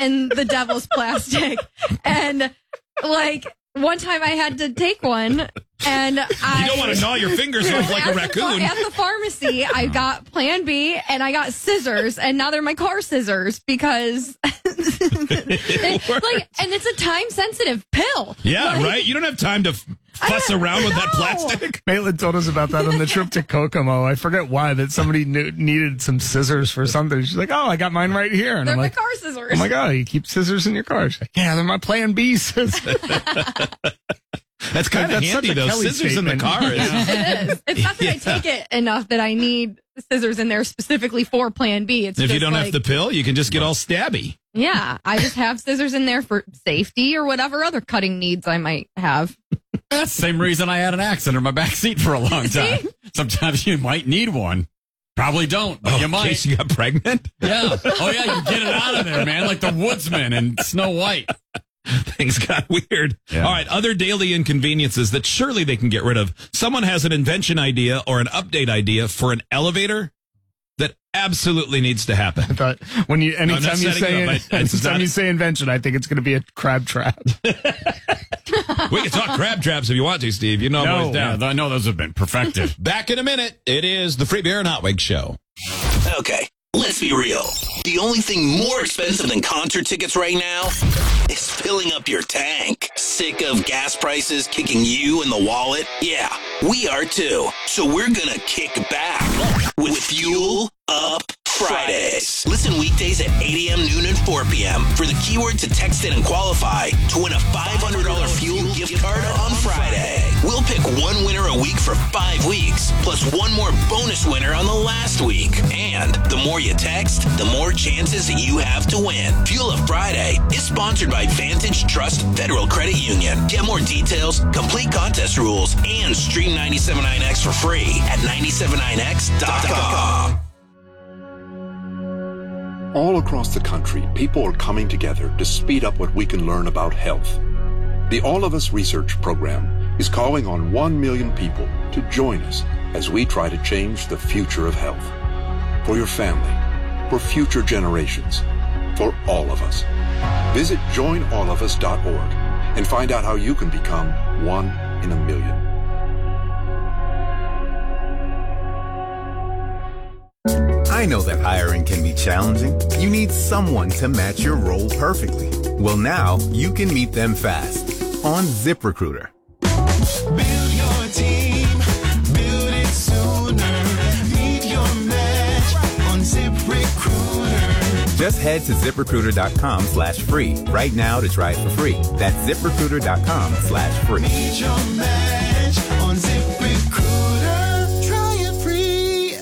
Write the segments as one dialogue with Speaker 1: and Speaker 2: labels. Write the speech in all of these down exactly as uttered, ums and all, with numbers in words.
Speaker 1: and the devil's plastic. And like one time I had to take one and I...
Speaker 2: You don't want to gnaw your fingers off like a raccoon.
Speaker 1: The, at the pharmacy, I got Plan B and I got scissors, and now they're my car scissors because... it, like, and it's a time-sensitive pill.
Speaker 2: Yeah,
Speaker 1: like,
Speaker 2: right? You don't have time to... fuss around with that plastic.
Speaker 3: Maitland told us about that on the trip to Kokomo. I forget why, that somebody knew, needed some scissors for something. She's like, oh, I got mine right here. And
Speaker 1: they're
Speaker 3: I'm
Speaker 1: my
Speaker 3: like,
Speaker 1: car scissors.
Speaker 3: Oh my God, you keep scissors in your car. She's like, yeah, they're my Plan B scissors.
Speaker 2: That's kind of handy, though.
Speaker 3: Kelly
Speaker 2: Scissors
Speaker 3: statement.
Speaker 2: in the car. Is,
Speaker 1: it is. It's not that
Speaker 2: yeah.
Speaker 1: I take it enough that I need scissors in there specifically for Plan B. It's
Speaker 2: if
Speaker 1: just
Speaker 2: you don't
Speaker 1: like,
Speaker 2: have the pill, you can just get all stabby.
Speaker 1: Yeah, I just have scissors in there for safety or whatever other cutting needs I might have.
Speaker 4: That's the same reason I had an accident in my back seat for a long time. Sometimes you might need one. Probably don't, but
Speaker 2: oh,
Speaker 4: you might.
Speaker 2: In case you got pregnant?
Speaker 4: Yeah. Oh, yeah, you get it out of there, man, like the woodsman in Snow White.
Speaker 2: Things got weird.
Speaker 4: Yeah.
Speaker 2: All right, other daily inconveniences that surely they can get rid of. Someone has an invention idea or an update idea for an elevator that absolutely needs to happen.
Speaker 3: I thought when you anytime
Speaker 2: No,
Speaker 3: you say
Speaker 2: up. I,
Speaker 3: anytime
Speaker 2: not,
Speaker 3: you say invention, I think it's going to be a crab trap.
Speaker 2: We can talk crab traps if you want to, Steve. You know I'm
Speaker 4: No,
Speaker 2: always down.
Speaker 4: yeah, I know those have been perfected.
Speaker 2: Back in a minute. It is the Free Beer and Hot Wings Show.
Speaker 5: Okay, let's be real. The only thing more expensive than concert tickets right now is filling up your tank. Sick of gas prices kicking you in the wallet? Yeah, we are too. So we're gonna kick back with Fuel Up Fridays. Listen weekdays at eight a.m., noon, and four p.m. for the keyword to text in and qualify to win a five hundred dollars fuel gift card on Friday. We'll pick one winner a week for five weeks, plus one more bonus winner on the last week. And the more you text, the more chances that you have to win. Fuel Up Friday is sponsored by Vantage Trust Federal Credit Union. Get more details, complete contest rules, and stream ninety-seven point nine X for free at ninety-seven point nine X dot com.
Speaker 6: All across the country, people are coming together to speed up what we can learn about health. The All of Us Research Program is calling on one million people to join us as we try to change the future of health. For your family, for future generations, for all of us. Visit join all of us dot org and find out how you can become one in a million.
Speaker 7: I know that hiring can be challenging. You need someone to match your role perfectly. Well, now you can meet them fast on ZipRecruiter.
Speaker 8: Build your team, build it sooner. Meet your match on ZipRecruiter.
Speaker 7: Just head to ZipRecruiter.com slash free right now to try it for free. That's ZipRecruiter.com slash free.
Speaker 8: Meet your match on ZipRecruiter. Try it free.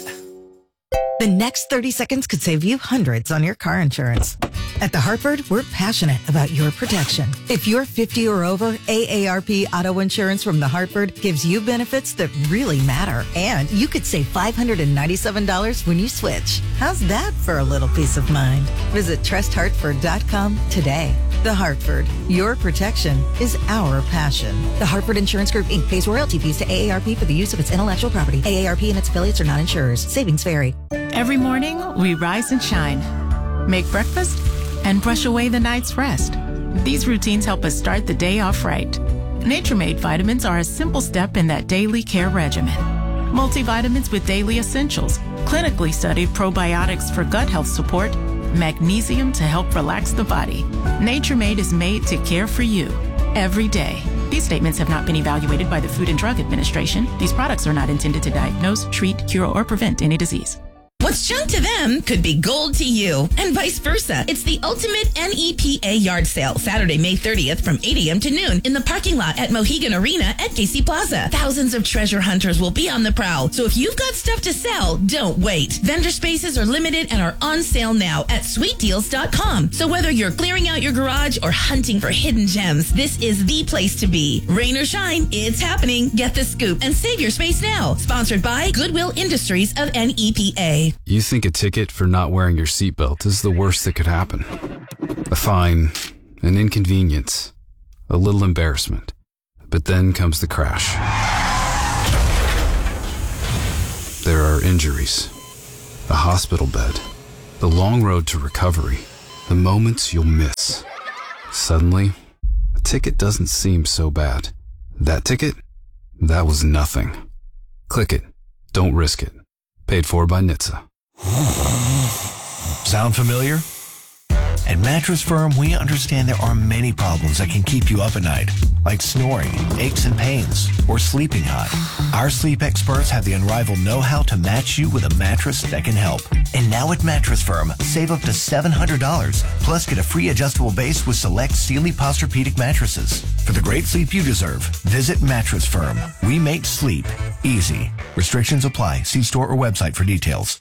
Speaker 9: The next thirty seconds could save you hundreds on your car insurance. At The Hartford, we're passionate about your protection. If you're fifty or over, A A R P Auto Insurance from The Hartford gives you benefits that really matter. And you could save five hundred ninety-seven dollars when you switch. How's that for a little peace of mind? Visit trust hartford dot com today. The Hartford, your protection is our passion. The Hartford Insurance Group, Incorporated pays royalty fees to A A R P for the use of its intellectual property. A A R P and its affiliates are not insurers. Savings vary.
Speaker 10: Every morning, we rise and shine, make breakfast, and brush away the night's rest. These routines help us start the day off right. Nature-Made vitamins are a simple step in that daily care regimen. Multivitamins with daily essentials, clinically studied probiotics for gut health support, magnesium to help relax the body. Nature-Made is made to care for you every day. These statements have not been evaluated by the Food and Drug Administration. These products are not intended to diagnose, treat, cure, or prevent any disease.
Speaker 11: What's junk to them could be gold to you, and vice versa. It's the ultimate N E P A yard sale, Saturday, May thirtieth from eight a.m. to noon in the parking lot at Mohegan Arena at Casey Plaza. Thousands of treasure hunters will be on the prowl, so if you've got stuff to sell, don't wait. Vendor spaces are limited and are on sale now at sweet deals dot com. So whether you're clearing out your garage or hunting for hidden gems, this is the place to be. Rain or shine, it's happening. Get the scoop and save your space now. Sponsored by Goodwill Industries of N E P A.
Speaker 12: You think a ticket for not wearing your seatbelt is the worst that could happen. A fine, an inconvenience, a little embarrassment. But then comes the crash. There are injuries, a hospital bed, the long road to recovery, The moments you'll miss. Suddenly, a ticket doesn't seem so bad. That ticket? That was nothing. Click it. Don't risk it. Paid for by N H T S A.
Speaker 13: Sound familiar? At Mattress Firm, we understand there are many problems that can keep you up at night, like snoring, aches and pains, or sleeping hot. Our sleep experts have the unrivaled know-how to match you with a mattress that can help. And now at Mattress Firm, save up to seven hundred dollars, plus get a free adjustable base with select Sealy Posturepedic mattresses. For the great sleep you deserve, visit Mattress Firm. We make sleep easy. Restrictions apply. See store or website for details.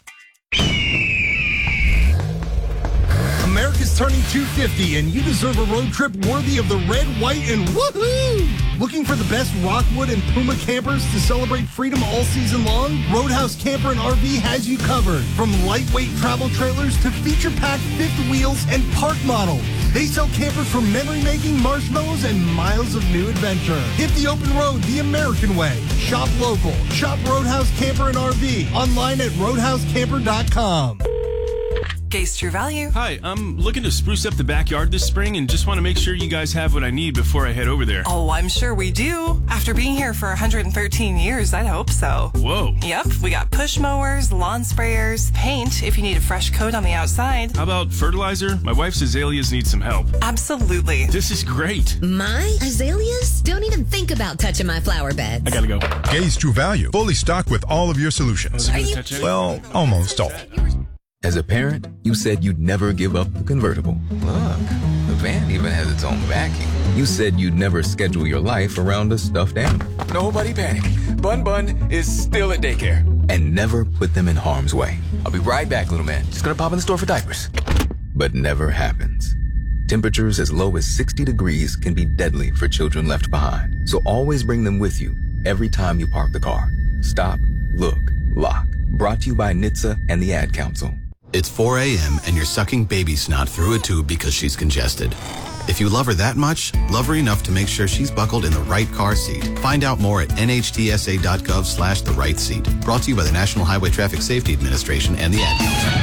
Speaker 14: America's turning two fifty, and you deserve a road trip worthy of the red, white, and woohoo! Looking for the best Rockwood and Puma campers to celebrate freedom all season long? Roadhouse Camper and R V has you covered. From lightweight travel trailers to feature-packed fifth wheels and park models. They sell campers for memory-making, marshmallows, and miles of new adventure. Hit the open road the American way. Shop local. Shop Roadhouse Camper and R V. Online at roadhouse camper dot com.
Speaker 15: Gaze True Value.
Speaker 16: Hi, I'm looking to spruce up the backyard this spring and just want to make sure you guys have what I need before I head over there.
Speaker 15: Oh, I'm sure we do. After being here for one hundred thirteen years, I'd hope so.
Speaker 16: Whoa.
Speaker 15: Yep, we got push mowers, lawn sprayers, paint if you need a fresh coat on the outside.
Speaker 16: How about fertilizer? My wife's azaleas need some help.
Speaker 15: Absolutely.
Speaker 16: This is great.
Speaker 17: My azaleas? Don't even think about touching my flower beds.
Speaker 16: I gotta go.
Speaker 18: Gaze True Value, fully stocked with all of your solutions.
Speaker 17: Are you
Speaker 18: Well, almost all.
Speaker 19: As a parent, you said you'd never give up the convertible. Look, the van even has its own backing. You said you'd never schedule your life around a stuffed animal. Nobody panic. Bun Bun is still at daycare. And never put them in harm's way. I'll be right back, little man. Just gonna pop in the store for diapers. But never happens. Temperatures as low as sixty degrees can be deadly for children left behind. So always bring them with you every time you park the car. Stop, look, lock. Brought to you by N H T S A and the Ad Council.
Speaker 20: It's four a.m. and you're sucking baby snot through a tube because she's congested. If you love her that much, love her enough to make sure she's buckled in the right car seat. Find out more at N H T S A dot gov slash the right seat. Brought to you by the National Highway Traffic Safety Administration and the Ad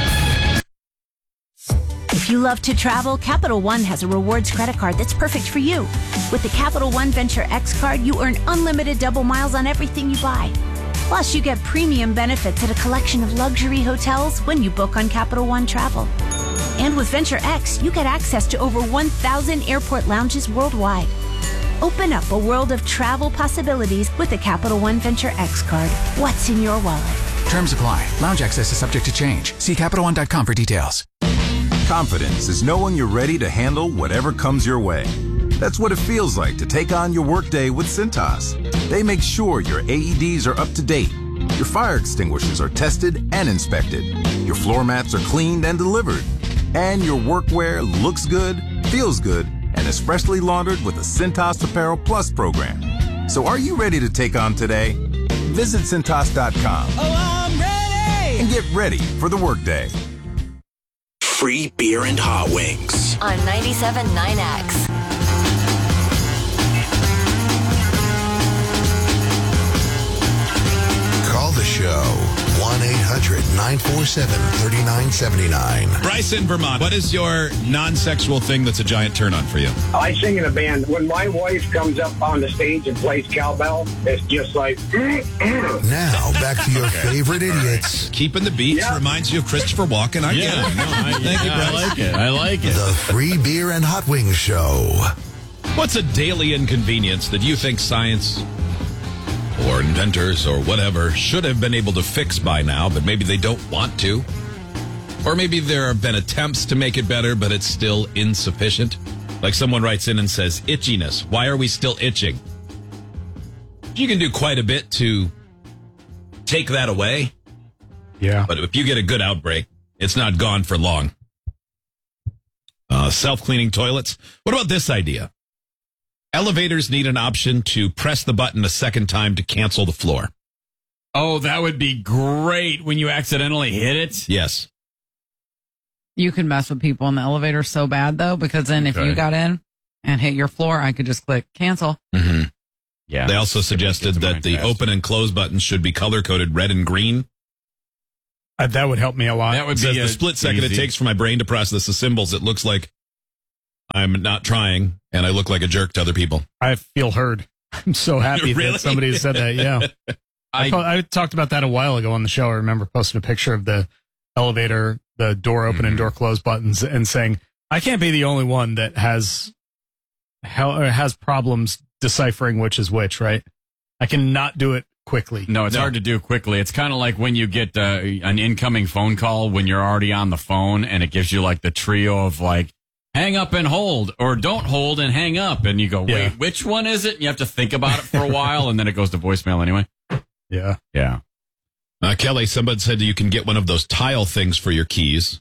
Speaker 20: Council.
Speaker 21: If you love to travel, Capital One has a rewards credit card that's perfect for you. With the Capital One Venture X card, you earn unlimited double miles on everything you buy. Plus, you get premium benefits at a collection of luxury hotels when you book on Capital One Travel. And with Venture X, you get access to over one thousand airport lounges worldwide. Open up a world of travel possibilities with the Capital One Venture X card. What's in your wallet?
Speaker 22: Terms apply. Lounge access is subject to change. See Capital One dot com for details.
Speaker 23: Confidence is knowing you're ready to handle whatever comes your way. That's what it feels like to take on your workday with Cintas. They make sure your A E Ds are up to date, your fire extinguishers are tested and inspected, your floor mats are cleaned and delivered, and your workwear looks good, feels good, and is freshly laundered with the Cintas Apparel Plus program. So are you ready to take on today? Visit Cintas dot com.
Speaker 8: Oh, I'm ready!
Speaker 23: And get ready for the workday.
Speaker 5: Free beer and hot wings.
Speaker 24: On ninety-seven point nine X.
Speaker 25: Call the show. one eight hundred nine four seven three nine seven nine.
Speaker 2: Bryce in Vermont, what is your non-sexual thing that's a giant turn-on for you?
Speaker 26: I sing in a band. When my wife comes up on the stage and plays cowbell, it's just like...
Speaker 25: Now, back to your favorite idiots.
Speaker 2: Keeping the beats
Speaker 26: Yeah.
Speaker 2: reminds you of Christopher Walken. I
Speaker 4: Yeah,
Speaker 2: get it.
Speaker 4: no, I-
Speaker 2: Thank you,
Speaker 4: I
Speaker 2: Bryce.
Speaker 4: like it. I like it.
Speaker 25: The Free Beer and Hot Wings Show.
Speaker 2: What's a daily inconvenience that you think science or inventors or whatever should have been able to fix by now, but maybe they don't want to? Or maybe there have been attempts to make it better, but it's still insufficient? Like someone writes in and says, itchiness. Why are we still itching? You can do quite a bit to take that away.
Speaker 3: Yeah.
Speaker 2: But if you get a good outbreak, it's not gone for long. Uh, self-cleaning toilets. What about this idea? Elevators need an option to press the button a second time to cancel the floor.
Speaker 4: Oh, that would be great when you accidentally hit it.
Speaker 2: Yes.
Speaker 27: You could mess with people in the elevator so bad, though, because then if
Speaker 2: Okay.
Speaker 27: you got in and hit your floor, I could just click cancel.
Speaker 2: Mm-hmm.
Speaker 4: Yeah.
Speaker 2: They also suggested that the open and close buttons should be color-coded red and green.
Speaker 3: Uh, that would help me a lot.
Speaker 4: That would
Speaker 2: It says
Speaker 4: be
Speaker 2: the
Speaker 4: a-
Speaker 2: split second
Speaker 4: easy.
Speaker 2: it takes for my brain to process the symbols. It looks like I'm not trying, and I look like a jerk to other people.
Speaker 3: I feel heard. I'm so happy
Speaker 2: Really?
Speaker 3: that somebody said that. Yeah. I,
Speaker 4: I-
Speaker 3: po- I talked about that a while ago on the show. I remember posting a picture of the elevator, the door open and door close buttons, and saying, I can't be the only one that has hell, or has problems deciphering which is which, right? I cannot do it quickly.
Speaker 4: No, it's hard to do quickly. It's kind of like when you get uh, an incoming phone call when you're already on the phone, and it gives you like the trio of like, hang up and hold, or don't hold and hang up. And you go, wait,
Speaker 3: Yeah.
Speaker 4: which one is it? And you have to think about it for a while, and then it goes to voicemail anyway.
Speaker 3: Yeah.
Speaker 4: Yeah.
Speaker 2: Uh, Kelly, somebody said you can get one of those tile things for your keys,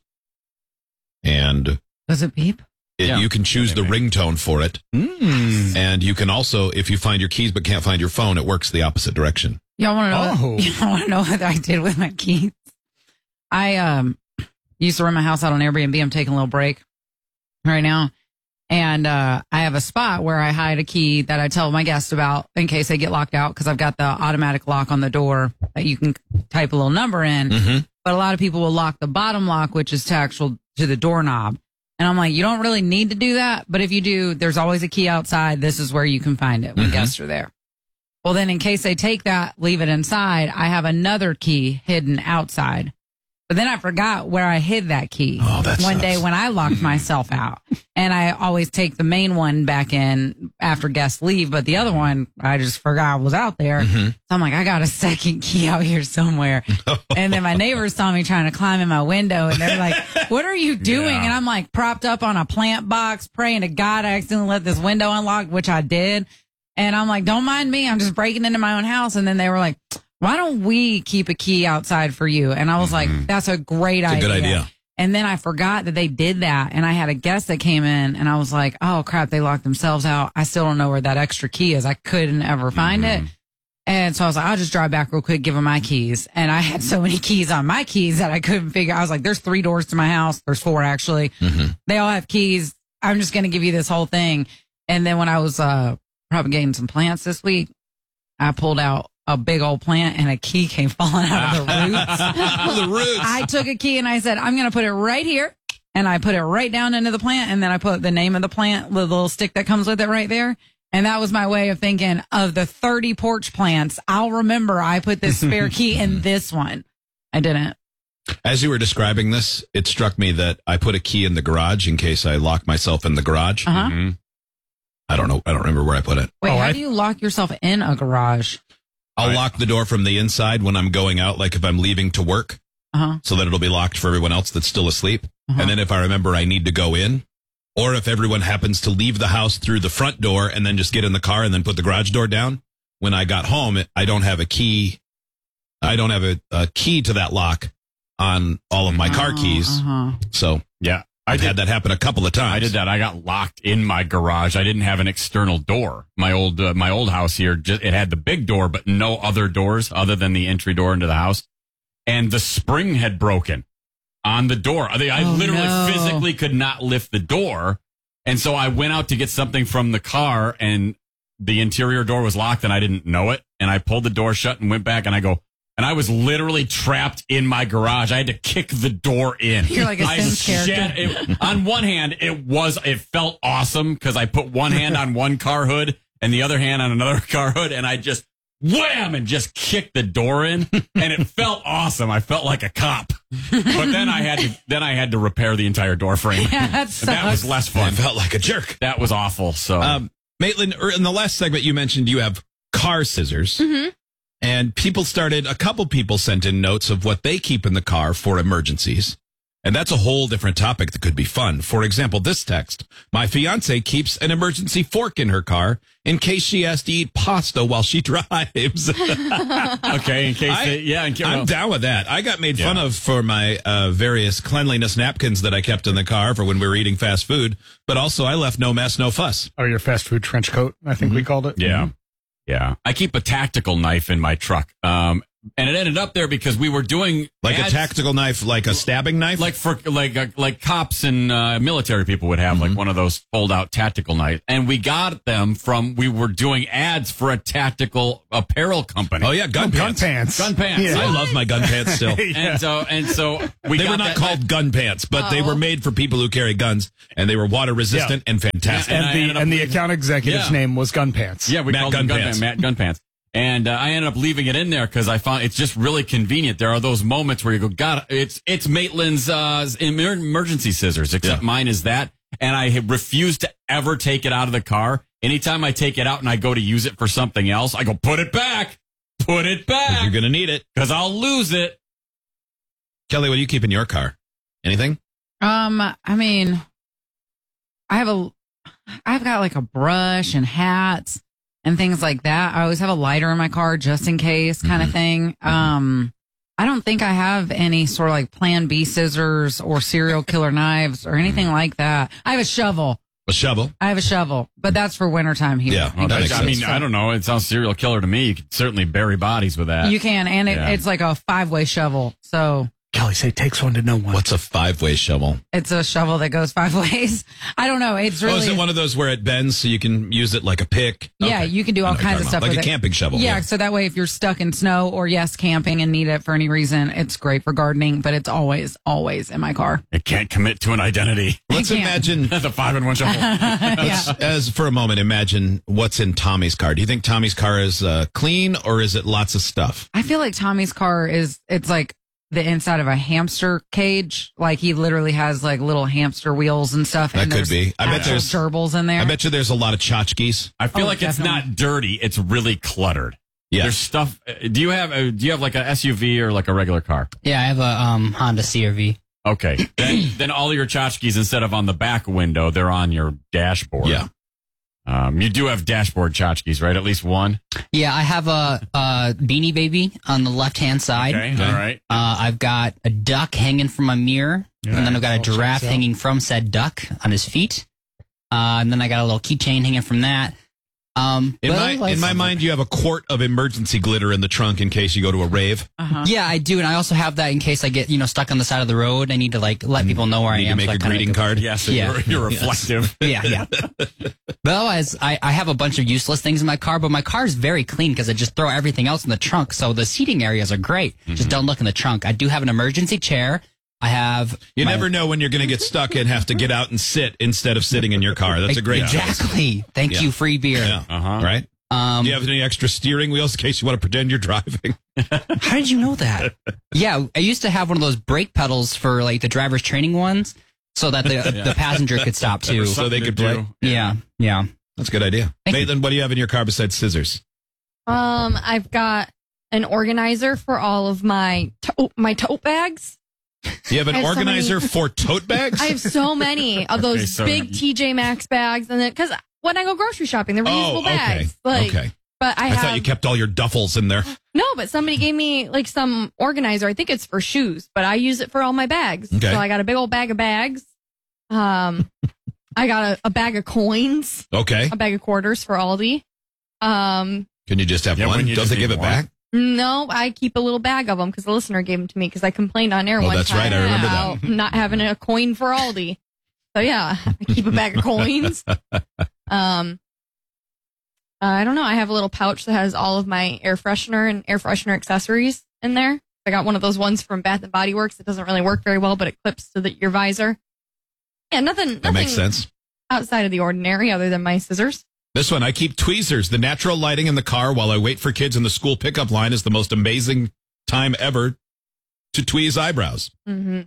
Speaker 2: and
Speaker 27: Does it beep?
Speaker 2: it,
Speaker 4: Yeah.
Speaker 2: you can choose the ringtone for it.
Speaker 4: Mm.
Speaker 2: And you can also, if you find your keys but can't find your phone, it works the opposite direction.
Speaker 27: Y'all want to know?
Speaker 3: Oh.
Speaker 27: What, y'all want to know what I did with my keys? I um used to rent my house out on Airbnb. I'm taking a little break right now, and uh, I have a spot where I hide a key that I tell my guests about in case they get locked out, because I've got the automatic lock on the door that you can type a little number in.
Speaker 2: Mm-hmm.
Speaker 27: But a lot of people will lock the bottom lock, which is to actual to the doorknob. And I'm like, you don't really need to do that, but if you do, there's always a key outside. This is where you can find it when
Speaker 2: Mhm.
Speaker 27: guests are there. Well, then in case they take that, leave it inside, I have another key hidden outside. But then I forgot where I hid that key.
Speaker 2: Oh, that
Speaker 27: one
Speaker 2: sucks.
Speaker 27: day when I locked myself out. And I always take the main one back in after guests leave, but the other one I just forgot was out there.
Speaker 2: Mm-hmm.
Speaker 27: So I'm like, I got a second key out here somewhere. And then my neighbors saw me trying to climb in my window, and they're like, what are you doing?
Speaker 4: Yeah.
Speaker 27: And I'm like propped up on a plant box, praying to God I accidentally let this window unlock, which I did. And I'm like, don't mind me. I'm just breaking into my own house. And then they were like, why don't we keep a key outside for you? And I was like, that's a great
Speaker 2: It's a
Speaker 27: idea.
Speaker 2: good idea.
Speaker 27: And then I forgot that they did that. And I had a guest that came in, and I was like, oh crap, they locked themselves out. I still don't know where that extra key is. I couldn't ever find it. And so I was like, I'll just drive back real quick, give them my keys. And I had so many keys on my keys that I couldn't figure. I was like, there's three doors to my house. There's four actually.
Speaker 2: Mm-hmm.
Speaker 27: They all have keys. I'm just going to give you this whole thing. And then when I was uh, propagating some plants this week, I pulled out a big old plant, and a key came falling out of the roots.
Speaker 2: The roots.
Speaker 27: I took a key and I said, I'm going to put it right here. And I put it right down into the plant. And then I put the name of the plant, the little stick that comes with it right there. And that was my way of thinking of the thirty porch plants. I'll remember I put this spare key in this one. I didn't.
Speaker 2: As you were describing this, it struck me that I put a key in the garage in case I lock myself in the garage.
Speaker 27: Uh-huh.
Speaker 4: Mm-hmm.
Speaker 2: I don't know. I don't remember where I put it.
Speaker 27: Wait,
Speaker 3: Oh,
Speaker 27: how
Speaker 3: I-
Speaker 27: do you lock yourself in a garage?
Speaker 2: I'll
Speaker 4: Right.
Speaker 2: lock the door from the inside when I'm going out, like if I'm leaving to work,
Speaker 27: Uh-huh.
Speaker 2: so that it'll be locked for everyone else that's still asleep.
Speaker 27: Uh-huh.
Speaker 2: And then if I remember I need to go in, or if everyone happens to leave the house through the front door and then just get in the car and then put the garage door down, when I got home, it, I don't have a key. I don't have a, a key to that lock on all of my car keys.
Speaker 27: Uh-huh.
Speaker 2: So
Speaker 4: Yeah. I
Speaker 2: I've
Speaker 4: did
Speaker 2: had that happen a couple of times.
Speaker 4: I did that. I got locked in my garage. I didn't have an external door. My old uh, my old house here, just, it had the big door, but no other doors other than the entry door into the house. And the spring had broken on the door. I, I
Speaker 27: Oh,
Speaker 4: literally
Speaker 27: no.
Speaker 4: physically could not lift the door. And so I went out to get something from the car, and the interior door was locked, and I didn't know it. And I pulled the door shut and went back, and I go, and I was literally trapped in my garage. I had to kick the door in.
Speaker 27: You're like a
Speaker 4: I
Speaker 27: Sims character.
Speaker 4: shed- it- on one hand, it was, it felt awesome because I put one hand on one car hood and the other hand on another car hood, and I just wham and just kicked the door in, and it felt awesome. I felt like a cop. But then I had to, then I had to repair the entire door frame.
Speaker 27: Yeah, that
Speaker 4: that was
Speaker 27: sucks.
Speaker 4: less
Speaker 2: I
Speaker 4: fun.
Speaker 2: felt like a jerk.
Speaker 4: That was awful. So
Speaker 2: Um, Maitland, er, in the last segment, you mentioned you have car scissors.
Speaker 27: Mm-hmm.
Speaker 2: And people started, a couple people sent in notes of what they keep in the car for emergencies. And that's a whole different topic that could be fun. For example, this text. My fiance keeps an emergency fork in her car in case she has to eat pasta while she drives.
Speaker 4: okay, in case,
Speaker 2: I-
Speaker 4: they, yeah, in case,
Speaker 2: I'm
Speaker 4: well,
Speaker 2: down with that. I got made fun
Speaker 4: Yeah.
Speaker 2: of for my uh, various cleanliness napkins that I kept in the car for when we were eating fast food. But also, I left no mess, no fuss.
Speaker 3: Or your fast food trench coat, I think we called it.
Speaker 4: Yeah. Yeah. I keep a tactical knife in my truck. Um, and it ended up there because we were doing
Speaker 2: Like
Speaker 4: ads,
Speaker 2: a tactical knife, like a stabbing knife?
Speaker 4: like for like uh, like cops and uh, military people would have
Speaker 2: Mm-hmm.
Speaker 4: like one of those fold out tactical knives, and we got them from we were doing ads for a tactical apparel company.
Speaker 2: Oh, yeah, gun
Speaker 3: Oh, gun
Speaker 2: pants.
Speaker 3: pants.
Speaker 4: Gun pants.
Speaker 3: Yeah.
Speaker 2: I love my gun pants still.
Speaker 4: And so and so we
Speaker 2: they
Speaker 4: got
Speaker 2: were not
Speaker 4: that-
Speaker 2: called gun pants, but they were made for people who carry guns, and they were water resistant and fantastic.
Speaker 4: And I
Speaker 3: And
Speaker 4: ended
Speaker 3: the
Speaker 4: up
Speaker 3: and the
Speaker 4: leaving-
Speaker 3: account executive's
Speaker 4: Yeah.
Speaker 3: name was Gun Pants.
Speaker 4: Yeah, we
Speaker 2: Matt
Speaker 4: called them
Speaker 2: Gun
Speaker 4: gun
Speaker 2: Pants.
Speaker 4: Matt Gun Pants. And uh, I ended up leaving it in there because I found it's just really convenient. There are those moments where you go, God, it's it's Maitland's uh, emer- emergency scissors, except
Speaker 2: Yeah.
Speaker 4: mine is that. And I refuse to ever take it out of the car. Anytime I take it out and I go to use it for something else, I go, put it back. Put it back.
Speaker 2: You're going to need it.
Speaker 4: Because I'll lose it.
Speaker 2: Kelly, what do you keep in your car? Anything?
Speaker 27: Um, I mean, I have a, I've got like a brush and hats and things like that. I always have a lighter in my car just in case, kind
Speaker 2: Mm-hmm.
Speaker 27: of thing. Um, I don't think I have any sort of like Plan B scissors or serial killer knives or anything
Speaker 2: Mm-hmm.
Speaker 27: like that. I have a shovel.
Speaker 2: A shovel?
Speaker 27: I have a shovel, but that's for wintertime here.
Speaker 2: Yeah.
Speaker 4: Oh,
Speaker 2: that
Speaker 4: that's-
Speaker 2: makes
Speaker 4: I mean,
Speaker 2: sense.
Speaker 4: I don't know. It sounds serial killer to me. You could certainly bury bodies with that.
Speaker 27: You can, and it,
Speaker 4: Yeah.
Speaker 27: it's like a five way shovel. So
Speaker 3: Kelly say takes one to know one.
Speaker 2: What's a five-way shovel?
Speaker 27: it's a shovel that goes five ways. I don't know. It's really.
Speaker 2: Oh, is it one of those where it bends so you can use it like a pick?
Speaker 27: Yeah,
Speaker 2: Okay.
Speaker 27: you can do
Speaker 2: I
Speaker 27: all
Speaker 2: know what you're
Speaker 27: kinds of
Speaker 2: talking
Speaker 27: stuff
Speaker 2: about. Like
Speaker 27: with
Speaker 2: a
Speaker 27: it.
Speaker 2: camping shovel.
Speaker 27: Yeah, so that way if you're stuck in snow or yes, camping and need it for any reason, it's great for gardening, but it's always, always in my car.
Speaker 4: It can't commit to an identity.
Speaker 2: Let's
Speaker 27: can't.
Speaker 2: imagine,
Speaker 4: the five in one shovel.
Speaker 2: let's, as for a moment, imagine what's in Tommy's car. Do you think Tommy's car is uh, clean or is it lots of stuff?
Speaker 27: I feel like Tommy's car is, it's like the inside of a hamster cage. Like he literally has like little hamster wheels and stuff.
Speaker 2: That
Speaker 27: and
Speaker 2: could
Speaker 27: there's
Speaker 2: be. I bet
Speaker 27: actual
Speaker 2: there's-
Speaker 27: gerbils in there.
Speaker 2: I bet you there's a lot of tchotchkes.
Speaker 4: I feel
Speaker 27: Oh,
Speaker 4: like it's
Speaker 27: definitely.
Speaker 4: not dirty. It's really cluttered.
Speaker 2: Yes.
Speaker 4: There's stuff. uh, Do you have a, do you have like a S U V or like a regular car?
Speaker 1: Yeah, I have a um, Honda C R V.
Speaker 4: Okay. Then then all your tchotchkes, instead of on the back window, they're on your dashboard.
Speaker 2: Yeah.
Speaker 4: Um, you do have dashboard tchotchkes, right? At least one.
Speaker 1: Yeah, I have a, a Beanie Baby on the left hand side.
Speaker 4: Okay. All right.
Speaker 1: Uh, I've got a duck hanging from my mirror, and then I've got a
Speaker 3: all
Speaker 1: giraffe
Speaker 3: checks out.
Speaker 1: hanging from said duck on his feet. Uh, and then I got a little keychain hanging from that. Um,
Speaker 2: In
Speaker 1: but
Speaker 2: my
Speaker 1: otherwise-
Speaker 2: in my mind, you have a quart of emergency glitter in the trunk in case you go to a rave.
Speaker 27: Uh-huh.
Speaker 1: Yeah, I do, and I also have that in case I get you know stuck on the side of the road. I need to like let people know where
Speaker 2: Need
Speaker 1: I
Speaker 2: to
Speaker 1: am.
Speaker 2: make
Speaker 1: so I
Speaker 2: a
Speaker 1: kinda
Speaker 2: greeting
Speaker 1: go-
Speaker 2: card.
Speaker 4: Yeah. So
Speaker 1: Yeah.
Speaker 4: you're, you're reflective.
Speaker 1: Yeah, yeah. But otherwise, I, I have a bunch of useless things in my car, but my car is very clean because I just throw everything else in the trunk. So the seating areas are great.
Speaker 2: Mm-hmm.
Speaker 1: Just don't look in the trunk. I do have an emergency chair. I have.
Speaker 2: You
Speaker 1: my-
Speaker 2: never know when you're going to get stuck and have to get out and sit instead of sitting in your car. That's a great choice.
Speaker 1: Exactly. Thank
Speaker 2: Yeah.
Speaker 1: you, free beer.
Speaker 2: Yeah.
Speaker 4: Uh-huh.
Speaker 2: Right?
Speaker 1: Um,
Speaker 2: Do you have any extra steering wheels in case you want to pretend you're driving?
Speaker 1: How did you know that? Yeah, I used to have one of those brake pedals for like the driver's training ones, so that the
Speaker 4: Yeah.
Speaker 1: the passenger could stop too.
Speaker 2: So they could
Speaker 4: Something to
Speaker 2: play.
Speaker 4: do.
Speaker 1: Yeah, yeah.
Speaker 2: That's a good idea.
Speaker 1: Thank you.
Speaker 2: Maitland, what do you have in your car besides scissors?
Speaker 6: Um, I've got an organizer for all of my to- my tote bags.
Speaker 2: You have an
Speaker 6: I have so
Speaker 2: organizer
Speaker 6: many-
Speaker 2: for tote bags?
Speaker 6: I have so many of those
Speaker 4: Okay, so-
Speaker 6: big T J Maxx bags, and then because when I go grocery shopping, they're reusable
Speaker 2: Oh, okay.
Speaker 6: bags. Like,
Speaker 2: Okay.
Speaker 6: But I,
Speaker 2: I
Speaker 6: have
Speaker 2: thought you kept all your duffels in there.
Speaker 6: no, but somebody gave me like some organizer. I think it's for shoes, but I use it for all my bags.
Speaker 2: Okay.
Speaker 6: So I got a big old bag of bags. Um, I got a, a bag of coins,
Speaker 2: Okay.
Speaker 6: a bag of quarters for Aldi. Um,
Speaker 2: Can you just have
Speaker 4: Yeah,
Speaker 2: one?
Speaker 4: wouldn't you
Speaker 2: Don't
Speaker 4: just
Speaker 2: they give
Speaker 4: need
Speaker 2: it
Speaker 4: one?
Speaker 2: back?
Speaker 6: No, I keep a little bag of them because the listener gave them to me because I complained on air
Speaker 2: Oh,
Speaker 6: one
Speaker 2: that's
Speaker 6: time
Speaker 2: right. I remember that.
Speaker 6: about not having a coin for Aldi. So yeah, I keep a bag of coins. Um, uh, I don't know. I have a little pouch that has all of my air freshener and air freshener accessories in there. I got one of those ones from Bath and Body Works. It doesn't really work very well, but it clips to the, your visor. Yeah, nothing.
Speaker 2: That
Speaker 6: nothing
Speaker 2: makes sense.
Speaker 6: outside of the ordinary, other than my scissors.
Speaker 2: This one, I keep tweezers. The natural lighting in the car while I wait for kids in the school pickup line is the most amazing time ever to tweeze eyebrows.
Speaker 6: Mm-hmm.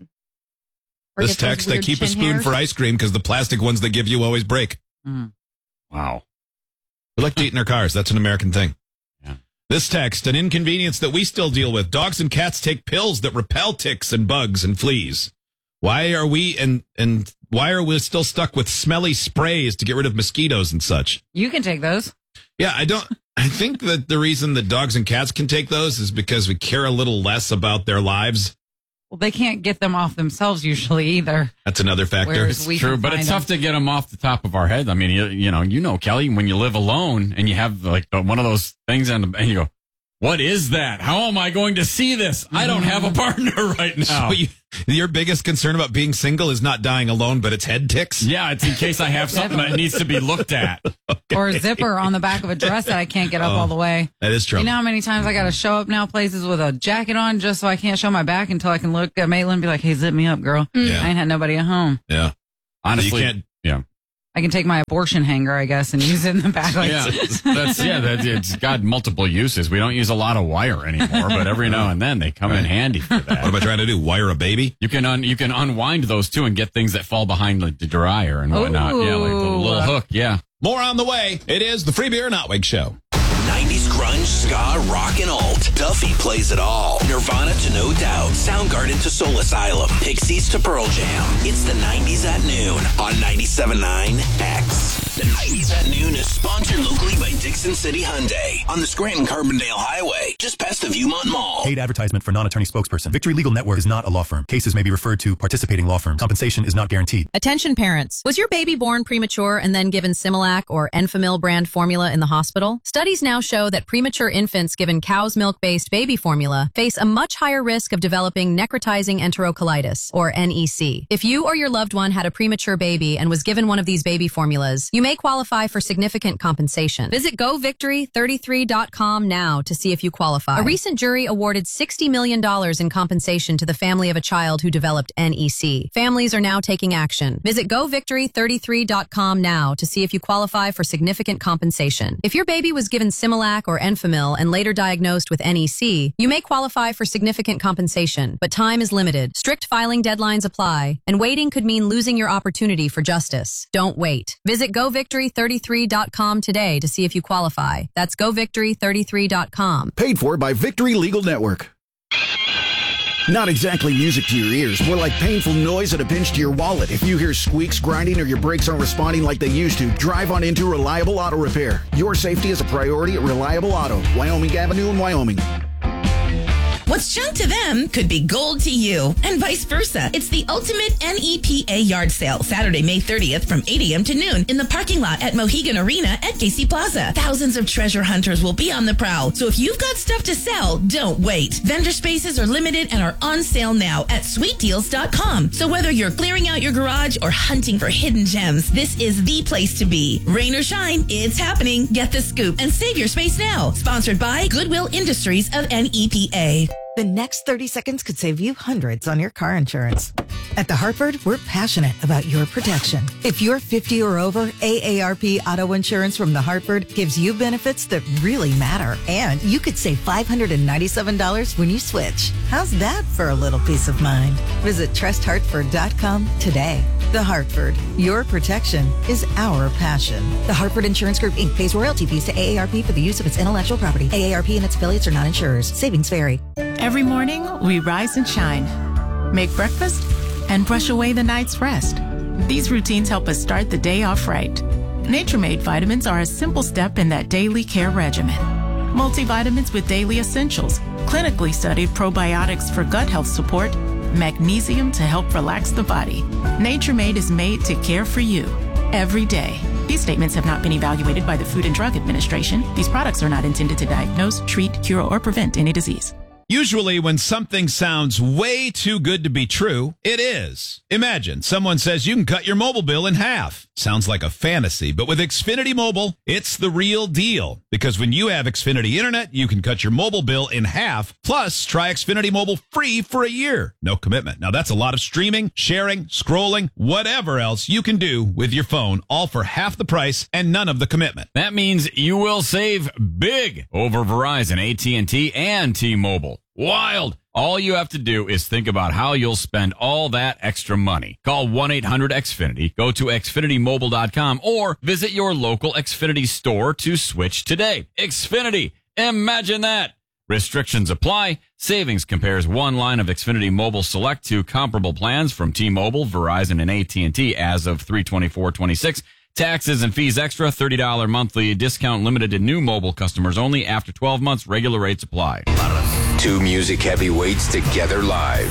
Speaker 2: This text, I keep a spoon for ice cream because the plastic ones they give you always break.
Speaker 27: Mm.
Speaker 4: Wow.
Speaker 2: We like to eat in our cars. That's an American thing.
Speaker 4: Yeah.
Speaker 2: This text, an inconvenience that we still deal with. Dogs and cats take pills that repel ticks and bugs and fleas. Why are we and and why are we still stuck with smelly sprays to get rid of mosquitoes and such?
Speaker 27: You can take those.
Speaker 2: Yeah, I don't. I think that the reason that dogs and cats can take those is because we care a little less about their lives.
Speaker 27: Well, they can't get them off themselves usually either.
Speaker 2: That's another factor.
Speaker 27: Whereas we
Speaker 4: True,
Speaker 27: can
Speaker 4: but
Speaker 27: find
Speaker 4: it's
Speaker 27: them.
Speaker 4: tough to get them off the top of our head. I mean, you, you know, you know, Kelly, when you live alone and you have like the, one of those things and, and you go, what is that? How am I going to see this? I don't have a partner right now.
Speaker 2: So you, your biggest concern about being single is not dying alone, but it's head ticks?
Speaker 4: Yeah, it's in case I have something that needs to be looked at.
Speaker 2: Okay.
Speaker 27: Or a zipper on the back of a dress that I can't get up
Speaker 2: Oh,
Speaker 27: all the way.
Speaker 2: That is trouble.
Speaker 27: You know how many times I got to show up now places with a jacket on just so I can't show my back until I can look at Maitland and be like, hey, zip me up, girl.
Speaker 2: Yeah.
Speaker 27: I ain't had nobody at home.
Speaker 2: Yeah.
Speaker 4: Honestly,
Speaker 2: you can't.
Speaker 4: Yeah.
Speaker 27: I can take my abortion hanger, I guess, and use it in the back. Like,
Speaker 4: Yeah, that's yeah. That, it's got multiple uses. We don't use a lot of wire anymore, but every now and then they come in handy for that.
Speaker 2: What am I trying to do? Wire a baby?
Speaker 4: You can un, you can unwind those too and get things that fall behind like the dryer and whatnot. Yeah, like the little hook. Yeah.
Speaker 2: More on the way. It is the Free Beer Notwig Show.
Speaker 5: nineties grunge, ska, rock, and alt. Duffy plays it all. Nirvana to No Doubt. Soundgarden to Soul Asylum. Pixies to Pearl Jam. It's the nineties at noon on ninety-seven point nine X. The nineties at noon is sponsored locally by Dixon City Hyundai on the Scranton-Carbondale Highway, just past the Viewmont Mall.
Speaker 7: Paid advertisement for non-attorney spokesperson. Victory Legal Network is not a law firm. Cases may be referred to participating law firms. Compensation is not guaranteed.
Speaker 9: Attention parents. Was your baby born premature and then given Similac or Enfamil brand formula in the hospital? Studies now show that premature infants given cow's milk-based baby formula face a much higher risk of developing necrotizing enterocolitis, or N E C. If you or your loved one had a premature baby and was given one of these baby formulas, you may qualify for significant compensation. Visit go victory thirty-three dot com now to see if you qualify. A recent jury awarded sixty million dollars in compensation to the family of a child who developed N E C. Families are now taking action. Visit go victory thirty-three dot com now to see if you qualify for significant compensation. If your baby was given Similac or Enfamil and later diagnosed with N E C, you may qualify for significant compensation, but time is limited. Strict filing deadlines apply, and waiting could mean losing your opportunity for justice. Don't wait. Visit go victory thirty-three dot com today to see if you qualify. That's go victory thirty-three dot com.
Speaker 10: Paid for by Victory Legal Network. Not exactly music to your ears, more like painful noise at a pinch to your wallet. If you hear squeaks, grinding, or your brakes aren't responding like they used to, drive on into Reliable Auto Repair. Your safety is a priority at Reliable Auto, Wyoming Avenue in Wyoming.
Speaker 11: What's junk to them could be gold to you, and vice versa. It's the ultimate N E P A yard sale, Saturday, May thirtieth from eight a.m. to noon in the parking lot at Mohegan Arena at K C Plaza. Thousands of treasure hunters will be on the prowl, so if you've got stuff to sell, don't wait. Vendor spaces are limited and are on sale now at sweet deals dot com. So whether you're clearing out your garage or hunting for hidden gems, this is the place to be. Rain or shine, it's happening. Get the scoop and save your space now. Sponsored by Goodwill Industries of N E P A.
Speaker 12: The next thirty seconds could save you hundreds on your car insurance. At The Hartford, we're passionate about your protection. If you're fifty or over, A A R P Auto Insurance from The Hartford gives you benefits that really matter. And you could save five hundred ninety-seven dollars when you switch. How's that for a little peace of mind? Visit trust hartford dot com today. The Hartford, your protection is our passion. The Hartford Insurance Group, Incorporated pays royalty fees to A A R P for the use of its intellectual property. A A R P and its affiliates are not insurers. Savings vary.
Speaker 13: Every morning, we rise and shine, make breakfast, and brush away the night's rest. These routines help us start the day off right. Nature Made vitamins are a simple step in that daily care regimen. Multivitamins with daily essentials, clinically studied probiotics for gut health support, magnesium to help relax the body. Nature Made is made to care for you every day. These statements have not been evaluated by the Food and Drug Administration. These products are not intended to diagnose, treat, cure, or prevent any disease.
Speaker 2: Usually when something sounds way too good to be true, it is. Imagine someone says you can cut your mobile bill in half. Sounds like a fantasy, but with Xfinity Mobile, it's the real deal. Because when you have Xfinity Internet, you can cut your mobile bill in half. Plus, try Xfinity Mobile free for a year. No commitment. Now that's a lot of streaming, sharing, scrolling, whatever else you can do with your phone, all for half the price and none of the commitment.
Speaker 4: That means you will save big over Verizon, A T and T, and T-Mobile. Wild. All you have to do is think about how you'll spend all that extra money. Call one eight hundred X Finity, go to Xfinity Mobile dot com, or visit your local Xfinity store to switch today. Xfinity. Imagine that. Restrictions apply. Savings compares one line of Xfinity Mobile Select to comparable plans from T-Mobile, Verizon, and A T and T as of three twenty-four twenty-six. Taxes and fees extra, thirty dollars monthly discount limited to new mobile customers only. After twelve months, regular rates apply.
Speaker 14: Two music heavyweights together live.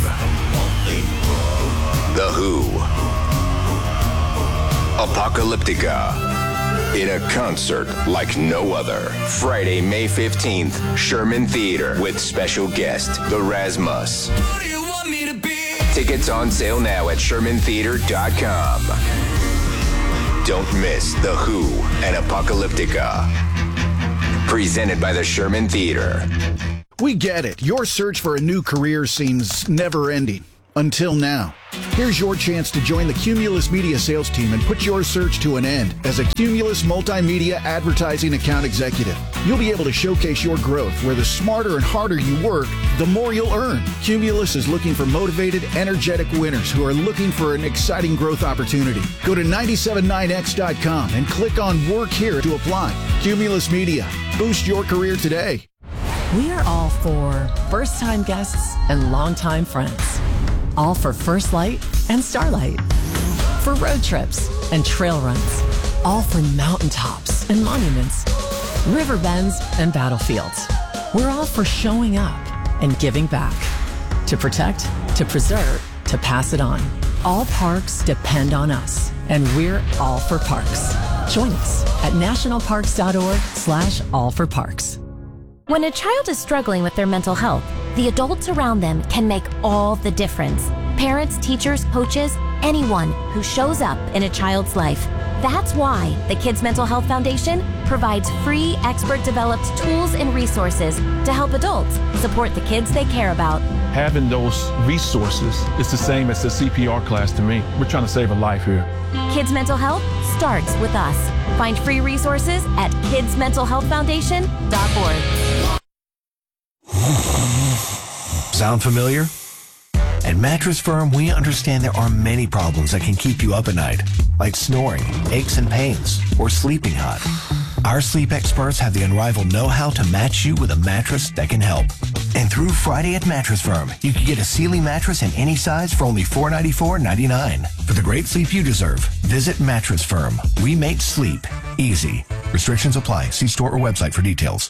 Speaker 14: The Who. Apocalyptica. in a concert like no other. Friday, May fifteenth, Sherman Theater with special guest, The Rasmus. Tickets on sale now at sherman theater dot com. Don't miss The Who and Apocalyptica. Presented by the Sherman Theater.
Speaker 10: We get it. Your search for a new career seems never ending. Until now. Here's your chance to join the Cumulus Media sales team and put your search to an end as a Cumulus Multimedia Advertising Account Executive. You'll be able to showcase your growth where the smarter and harder you work, the more you'll earn. Cumulus is looking for motivated, energetic winners who are looking for an exciting growth opportunity. Go to nine seven nine x dot com and click on Work Here to apply. Cumulus Media. Boost your career today.
Speaker 15: We are all for first-time guests and longtime friends. All for First Light and Starlight. For road trips and trail runs. All for mountaintops and monuments. River bends and battlefields. We're all for showing up and giving back. To protect, to preserve, to pass it on. All parks depend on us, and we're all for parks. Join us at nationalparks.org slash all for parks.
Speaker 16: When a child is struggling with their mental health, the adults around them can make all the difference. Parents, teachers, coaches, anyone who shows up in a child's life. That's why the Kids Mental Health Foundation provides free, expert-developed tools and resources to help adults support the kids they care about.
Speaker 17: Having those resources is the same as a C P R class to me. We're trying to save a life here.
Speaker 16: Kids Mental Health starts with us. Find free resources at kids mental health foundation dot org.
Speaker 18: Sound familiar? At Mattress Firm, we understand there are many problems that can keep you up at night, like snoring, aches and pains, or sleeping hot. Our sleep experts have the unrivaled know-how to match you with a mattress that can help. And through Friday at Mattress Firm, you can get a Sealy mattress in any size for only four hundred ninety-four ninety-nine. For the great sleep you deserve, visit Mattress Firm. We make sleep easy. Restrictions apply. See store or website for details.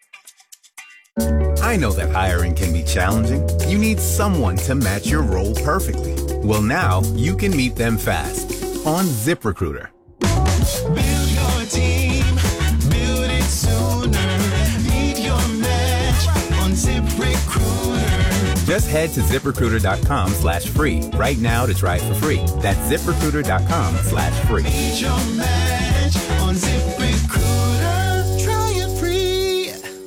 Speaker 19: I know that hiring can be challenging. You need someone to match your role perfectly. Well, now you can meet them fast on ZipRecruiter.
Speaker 8: Build your team, build it sooner. Meet your match on ZipRecruiter.
Speaker 19: Just head to ZipRecruiter.com slash free right now to try it for free. That's ZipRecruiter.com slash free.
Speaker 8: Meet your match on ZipRecruiter. Try it free.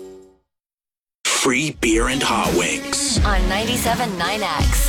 Speaker 5: Free beer and hot wings.
Speaker 24: On ninety-seven point nine X.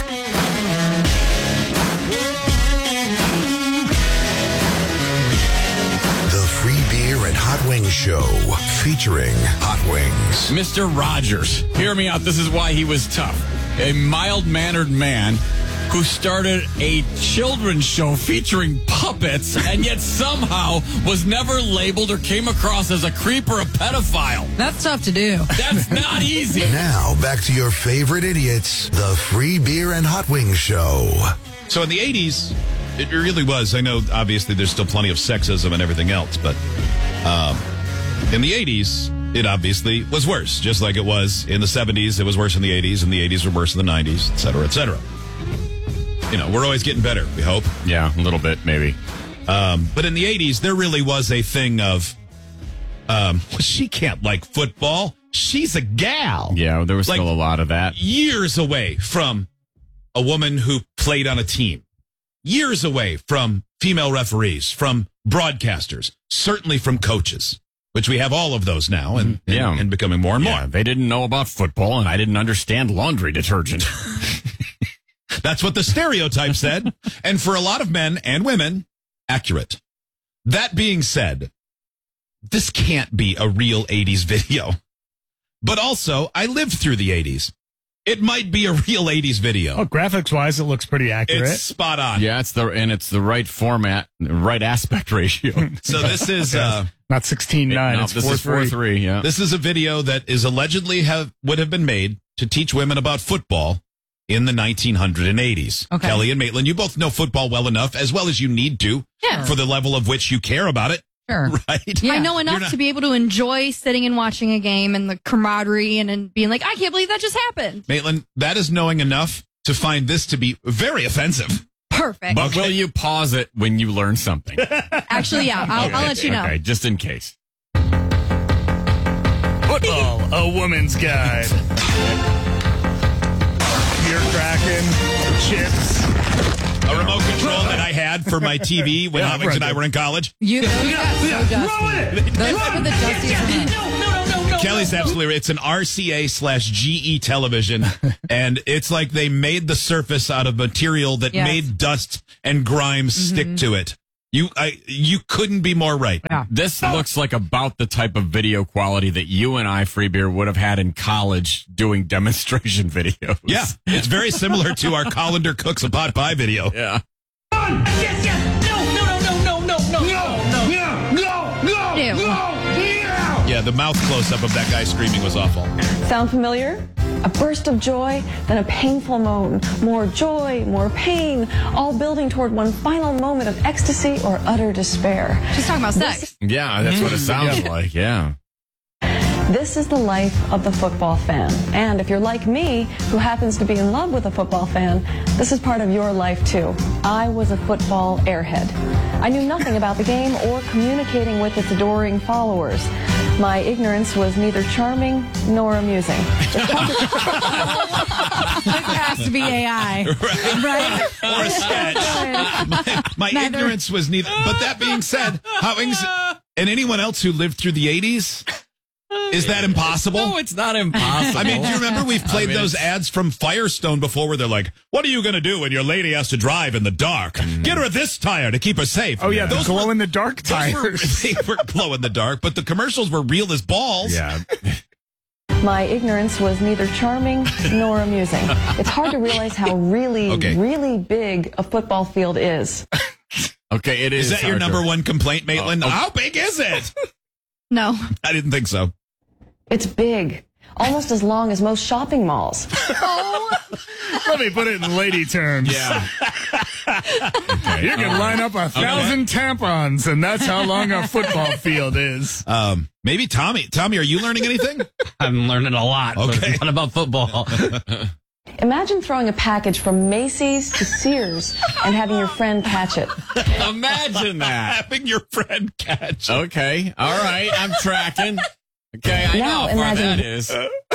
Speaker 25: The Free Beer and Hot Wings Show, featuring Hot Wings.
Speaker 4: Mister Rogers, hear me out. This is why he was tough. A mild-mannered man who started a children's show featuring puppets and yet somehow was never labeled or came across as a creep or a pedophile.
Speaker 27: That's tough to do.
Speaker 4: That's not easy.
Speaker 25: Now, back to your favorite idiots, the Free Beer and Hot Wings Show.
Speaker 2: So in the eighties, it really was. I know, obviously, there's still plenty of sexism and everything else, but um, in the eighties, it obviously was worse. Just like it was in the seventies, it was worse in the eighties, and the eighties were worse in the nineties, et cetera, et cetera. You know, we're always getting better, we hope.
Speaker 4: Yeah, a little bit, maybe.
Speaker 2: Um, but in the eighties, there really was a thing of, um, well, she can't like football. She's a gal.
Speaker 4: Yeah, there was
Speaker 2: Like,
Speaker 4: still a lot of that.
Speaker 2: Years away from a woman who played on a team. Years away from female referees, from broadcasters, certainly from coaches, which we have all of those now and, and,
Speaker 4: Yeah.
Speaker 2: and becoming more and
Speaker 4: Yeah,
Speaker 2: more.
Speaker 4: they didn't know about football, and I didn't understand laundry detergent.
Speaker 2: That's what the stereotype said. And for a lot of men and women, accurate. That being said, this can't be a real eighties video. But also, I lived through the eighties. It might be a real eighties video.
Speaker 3: Oh, graphics wise, it looks pretty accurate.
Speaker 2: It's spot on.
Speaker 4: Yeah, it's the and it's the right format, the right aspect ratio.
Speaker 2: So this is uh,
Speaker 3: not sixteen nine.
Speaker 4: No,
Speaker 3: it's
Speaker 4: this
Speaker 3: four
Speaker 4: is four three. Yeah,
Speaker 2: this is a video that is allegedly have would have been made to teach women about football in the nineteen eighties.
Speaker 27: Okay.
Speaker 2: Kelly and Maitland, you both know football well enough, as well as you need to,
Speaker 6: Yeah.
Speaker 2: for the level of which you care about it.
Speaker 27: Sure.
Speaker 2: Right?
Speaker 6: I know enough
Speaker 2: You're not-
Speaker 6: to be able to enjoy sitting and watching a game and the camaraderie and, and being like, I can't believe that just happened.
Speaker 2: Maitland, that is knowing enough to find this to be very offensive.
Speaker 6: Perfect.
Speaker 4: But will you pause it when you learn something?
Speaker 6: Actually, yeah, I'll, I'll let you know.
Speaker 4: Okay, just in case.
Speaker 3: Football, a woman's guide. Beer cracking, chips.
Speaker 2: A remote control that I had for my T V when
Speaker 3: Yeah,
Speaker 2: Alex
Speaker 3: right.
Speaker 2: and I were in college.
Speaker 27: You those got so dusty. Those were the dustiest remotes.
Speaker 2: Kelly's absolutely right. It's an R C A slash G E television, and it's like they made the surface out of material that
Speaker 27: Yes.
Speaker 2: made dust and grime stick to it. You, I, you couldn't be more right.
Speaker 4: This looks like about the type of video quality that you and I, Free Beer, would have had in college doing demonstration videos.
Speaker 2: Yeah, it's very similar to our Colander Cooks a Pot Pie video.
Speaker 4: Yeah.
Speaker 8: Yes, yes. No, no, no, no, no, no, no, no, no, no,
Speaker 6: Ew.
Speaker 8: no, yeah.
Speaker 2: Yeah, the mouth close-up of that guy screaming was awful.
Speaker 1: Sound familiar? A burst of joy, then a painful moan. More joy, more pain, all building toward one final moment of ecstasy or utter despair.
Speaker 6: She's talking about sex.
Speaker 4: Yeah, that's what it sounds
Speaker 3: Yeah.
Speaker 4: like. Yeah.
Speaker 1: This is the life of the football fan. And if you're like me, who happens to be in love with a football fan, this is part of your life too. I was a football airhead. I knew nothing about the game or communicating with its adoring followers. My ignorance was neither charming nor amusing.
Speaker 27: This has to be A I. Right?
Speaker 2: Or a sketch. My, my
Speaker 27: Neither.
Speaker 2: ignorance was neither. But that being said, how ings- and anyone else who lived through the eighties, is that impossible?
Speaker 4: No, it's not impossible.
Speaker 2: I mean, do you remember we've played
Speaker 4: I mean,
Speaker 2: those
Speaker 4: it's-
Speaker 2: ads from Firestone before where they're like, what are you going to do when your lady has to drive in the dark? Get her this tire to keep her safe.
Speaker 3: Oh, yeah, the
Speaker 2: those
Speaker 3: glow
Speaker 2: were,
Speaker 3: in the dark
Speaker 2: those were,
Speaker 3: tires.
Speaker 2: they were glow in the dark, but the commercials were real as balls.
Speaker 4: Yeah.
Speaker 1: My ignorance was neither charming nor amusing. It's hard to realize how really,
Speaker 2: Okay.
Speaker 1: really big a football field is.
Speaker 4: Okay, it is.
Speaker 2: Is that your
Speaker 4: hard to-
Speaker 2: number one complaint, Maitland?
Speaker 4: Oh, okay.
Speaker 2: How big is it?
Speaker 6: No.
Speaker 2: I didn't think so.
Speaker 1: It's big, almost as long as most shopping malls.
Speaker 3: Let me put it in lady terms.
Speaker 4: Yeah.
Speaker 3: You can line up a thousand tampons, and that's how long a football field is.
Speaker 2: Um, maybe Tommy. Tommy, are you learning anything?
Speaker 7: I'm learning a lot.
Speaker 2: Okay.
Speaker 7: But not about football.
Speaker 1: Imagine throwing a package from Macy's to Sears and having your friend catch it.
Speaker 4: Imagine that.
Speaker 2: Having your friend catch.
Speaker 4: Okay. All right. I'm tracking. Okay. I
Speaker 1: Now
Speaker 4: know how far
Speaker 1: imagine-
Speaker 4: that is.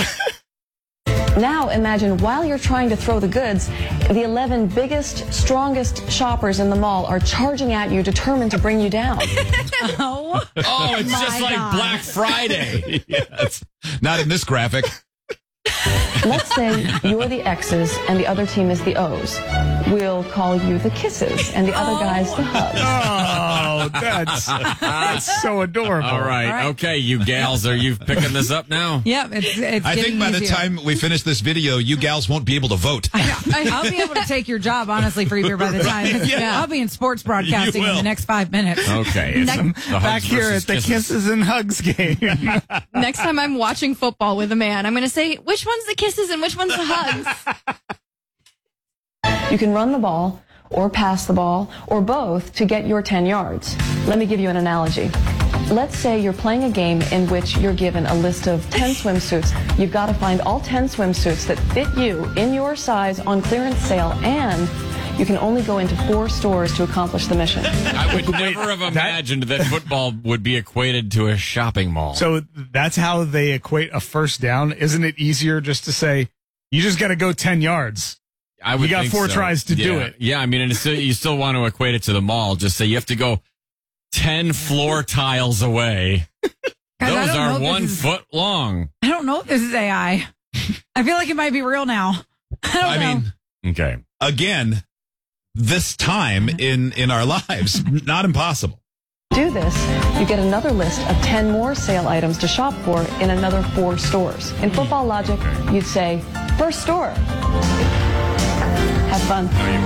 Speaker 1: Now imagine while you're trying to throw the goods, the eleven biggest, strongest shoppers in the mall are charging at you, determined to bring you down.
Speaker 27: Oh,
Speaker 4: Oh, it's
Speaker 27: My
Speaker 4: just like
Speaker 27: God.
Speaker 4: Black Friday.
Speaker 2: Yes. Not in this graphic.
Speaker 1: Let's say you're the X's and the other team is the O's. We'll call you the Kisses and the other guys the Hugs.
Speaker 3: Oh, that's that's so adorable.
Speaker 4: All right.
Speaker 27: All right.
Speaker 4: Okay, you gals, are you picking this up now?
Speaker 27: yep. It's, it's
Speaker 2: I think
Speaker 27: getting
Speaker 2: by the
Speaker 27: easier.
Speaker 2: time we finish this video, you gals won't be able to vote.
Speaker 27: I'll be able to take your job, honestly, Free Beer, by the time.
Speaker 2: Yeah.
Speaker 27: I'll be in sports broadcasting
Speaker 2: You
Speaker 27: in
Speaker 2: will.
Speaker 27: the next five minutes.
Speaker 4: Okay. It's
Speaker 27: Next-
Speaker 4: the Hugs
Speaker 3: Back here
Speaker 4: versus
Speaker 3: at the
Speaker 4: Kisses.
Speaker 3: Kisses and Hugs game.
Speaker 6: Next time I'm watching football with a man, I'm going to say, which one's the kisses and which one's the hugs?
Speaker 1: You can run the ball or pass the ball or both to get your ten yards. Let me give you an analogy. Let's say you're playing a game in which you're given a list of ten swimsuits. You've got to find all ten swimsuits that fit you in your size on clearance sale, and you can only go into four stores to accomplish the mission.
Speaker 4: I would never have imagined that football would be equated to a shopping mall.
Speaker 3: So that's how they equate a first down. Isn't it easier just to say, you just got to go ten yards?
Speaker 4: I would
Speaker 3: You got
Speaker 4: think
Speaker 3: four
Speaker 4: so.
Speaker 3: tries to do
Speaker 4: Yeah.
Speaker 3: it.
Speaker 4: Yeah, I mean, and it's still, you still want to equate it to the mall. Just say you have to go ten floor tiles away.
Speaker 27: Guys, I
Speaker 4: Those
Speaker 27: don't know
Speaker 4: are
Speaker 27: if this
Speaker 4: one
Speaker 27: is-
Speaker 4: foot long.
Speaker 27: I don't know if this is A I. I feel like it might be real now. I don't
Speaker 2: I
Speaker 27: know.
Speaker 2: mean,
Speaker 4: Okay.
Speaker 2: again, this time in, in our lives, not impossible.
Speaker 1: Do this, you get another list of ten more sale items to shop for in another four stores. In football logic, you'd say, first store. Have fun.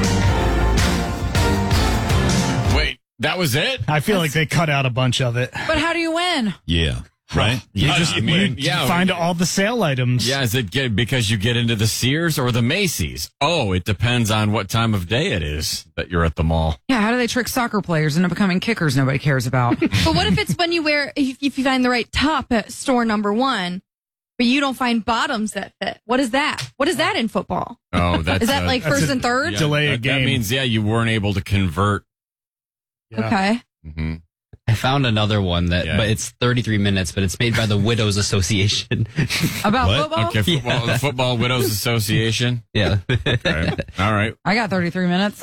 Speaker 4: Wait, that was it?
Speaker 3: I feel like they cut out a bunch of it.
Speaker 27: But how do you win?
Speaker 2: Yeah. Right?
Speaker 3: You
Speaker 4: I-
Speaker 3: just
Speaker 4: I mean,
Speaker 3: you
Speaker 4: yeah.
Speaker 3: find all the sale items.
Speaker 4: Yeah, is it get, because you get into the Sears or the Macy's? Oh, it depends on what time of day it is that you're at the mall.
Speaker 27: Yeah, how do they trick soccer players into becoming kickers nobody cares about?
Speaker 6: But what if it's when you wear, if, if you find the right top at store number one, But you don't find bottoms that fit. What is that? What is that in football?
Speaker 4: Oh, that's
Speaker 6: Is that
Speaker 4: uh,
Speaker 6: like
Speaker 4: that's
Speaker 6: first
Speaker 4: a-
Speaker 6: and third?
Speaker 4: yeah,
Speaker 3: Delay a
Speaker 4: that,
Speaker 3: game.
Speaker 4: That means, yeah, you weren't able to convert.
Speaker 6: Okay.
Speaker 4: Mm-hmm.
Speaker 7: I found another one that,
Speaker 4: Yeah.
Speaker 7: but it's thirty-three minutes, but it's made by the Widows Association.
Speaker 6: About
Speaker 7: What?
Speaker 6: football?
Speaker 4: Okay, football, the Football Widows Association.
Speaker 7: Yeah.
Speaker 4: Okay. All right.
Speaker 27: I got thirty-three minutes.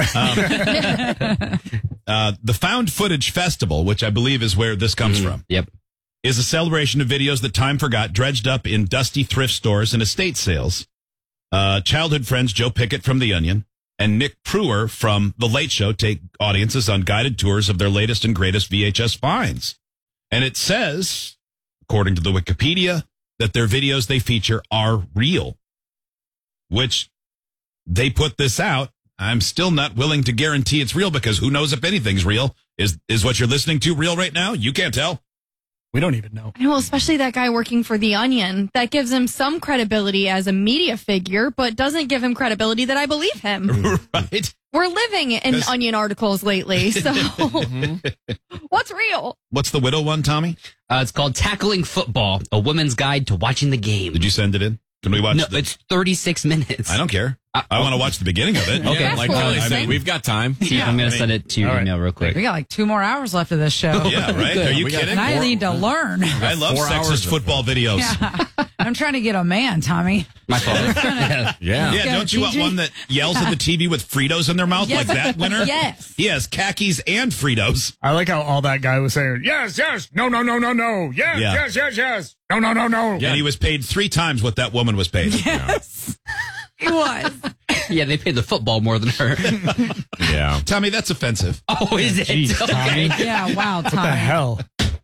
Speaker 2: Uh, the Found Footage Festival, which I believe is where this comes from,
Speaker 7: Yep.
Speaker 2: is a celebration of videos that time forgot dredged up in dusty thrift stores and estate sales. Uh, childhood friends Joe Pickett from The Onion and Nick Pruer from The Late Show take audiences on guided tours of their latest and greatest V H S finds. And it says, according to the Wikipedia, that their videos they feature are real, which they put this out. I'm still not willing to guarantee it's real because who knows if anything's real. Is is what you're listening to real right now? You can't tell.
Speaker 3: We don't even know.
Speaker 6: Well, especially that guy working for The Onion. That gives him some credibility as a media figure, but doesn't give him credibility that I believe him.
Speaker 2: Right?
Speaker 6: We're living in
Speaker 2: 'Cause-
Speaker 6: Onion articles lately, so what's real?
Speaker 2: What's the widow one, Tommy?
Speaker 7: Uh, it's called Tackling Football, a woman's guide to watching the game.
Speaker 2: Did you send it in? Can we watch
Speaker 7: No,
Speaker 2: the-
Speaker 7: it's thirty-six minutes.
Speaker 2: I don't care.
Speaker 7: Uh,
Speaker 2: I want to watch the beginning of it.
Speaker 7: Okay.
Speaker 4: Yeah, like
Speaker 6: cool.
Speaker 4: Kelly
Speaker 6: I
Speaker 4: said,
Speaker 6: mean-
Speaker 4: we've got time.
Speaker 7: See, I'm going
Speaker 2: I
Speaker 7: to
Speaker 2: mean-
Speaker 7: send it to your
Speaker 3: All right.
Speaker 7: email real quick.
Speaker 27: We got like two more hours left of this show.
Speaker 2: Yeah, right? Are you
Speaker 4: We got-
Speaker 2: kidding?
Speaker 27: And I need to learn.
Speaker 2: I love
Speaker 4: four hours
Speaker 2: sexist
Speaker 4: of-
Speaker 2: football videos.
Speaker 27: Yeah. I'm trying to get a man, Tommy.
Speaker 7: My fault.
Speaker 4: Yeah.
Speaker 2: Yeah,
Speaker 27: Gotta
Speaker 2: don't you want
Speaker 27: teach me.
Speaker 2: one that yells at the T V with Fritos in their mouth
Speaker 6: Yes.
Speaker 2: like that winner?
Speaker 6: Yes.
Speaker 2: He has khakis and Fritos.
Speaker 3: I like how all that guy was saying, yes, yes, no, no, no, no, no, yes,
Speaker 2: Yeah.
Speaker 3: yes, yes, yes, no, no, no, no.
Speaker 2: And he was paid three times what that woman was paid.
Speaker 27: Yes. He was.
Speaker 7: Yeah, they paid the football more than her.
Speaker 4: Yeah.
Speaker 2: Tommy, that's offensive.
Speaker 7: Oh, is it?
Speaker 3: Jeez,
Speaker 7: Okay.
Speaker 3: Tommy.
Speaker 27: Yeah, wow,
Speaker 3: What the
Speaker 27: Tommy.
Speaker 3: hell?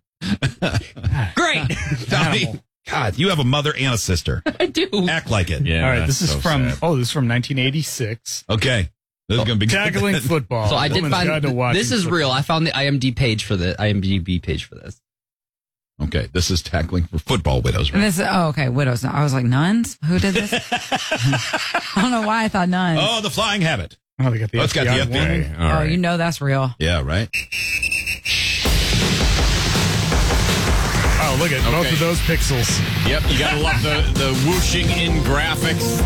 Speaker 7: Great.
Speaker 2: Tommy, God, you have a mother and a sister.
Speaker 7: I do.
Speaker 2: Act like it.
Speaker 4: Yeah.
Speaker 3: All right,
Speaker 4: that's
Speaker 3: this is
Speaker 4: so
Speaker 3: from,
Speaker 4: sad.
Speaker 3: oh, this is from nineteen eighty-six.
Speaker 2: Okay. This is going to be
Speaker 3: Tackling football.
Speaker 7: So I did
Speaker 3: Woman's Guide to
Speaker 7: find
Speaker 3: Watching
Speaker 7: this is
Speaker 3: Football.
Speaker 7: real. I found the I M D page for the I M D B page for this.
Speaker 2: Okay, this is tackling for football widows.
Speaker 27: And
Speaker 2: Right?
Speaker 27: this, oh, okay, widows. I was like, nuns? Who did this? I don't know why I thought nuns.
Speaker 2: Oh, the flying habit.
Speaker 3: Oh, they got the
Speaker 2: Oh, it's got the
Speaker 3: F
Speaker 2: F
Speaker 3: B
Speaker 2: B
Speaker 3: I.
Speaker 2: I.
Speaker 4: Okay. All
Speaker 27: oh,
Speaker 4: right.
Speaker 27: you know that's real.
Speaker 2: Yeah, right?
Speaker 3: Oh, look at both
Speaker 4: Okay.
Speaker 3: of those pixels.
Speaker 4: Yep, you gotta love the, the whooshing in graphics.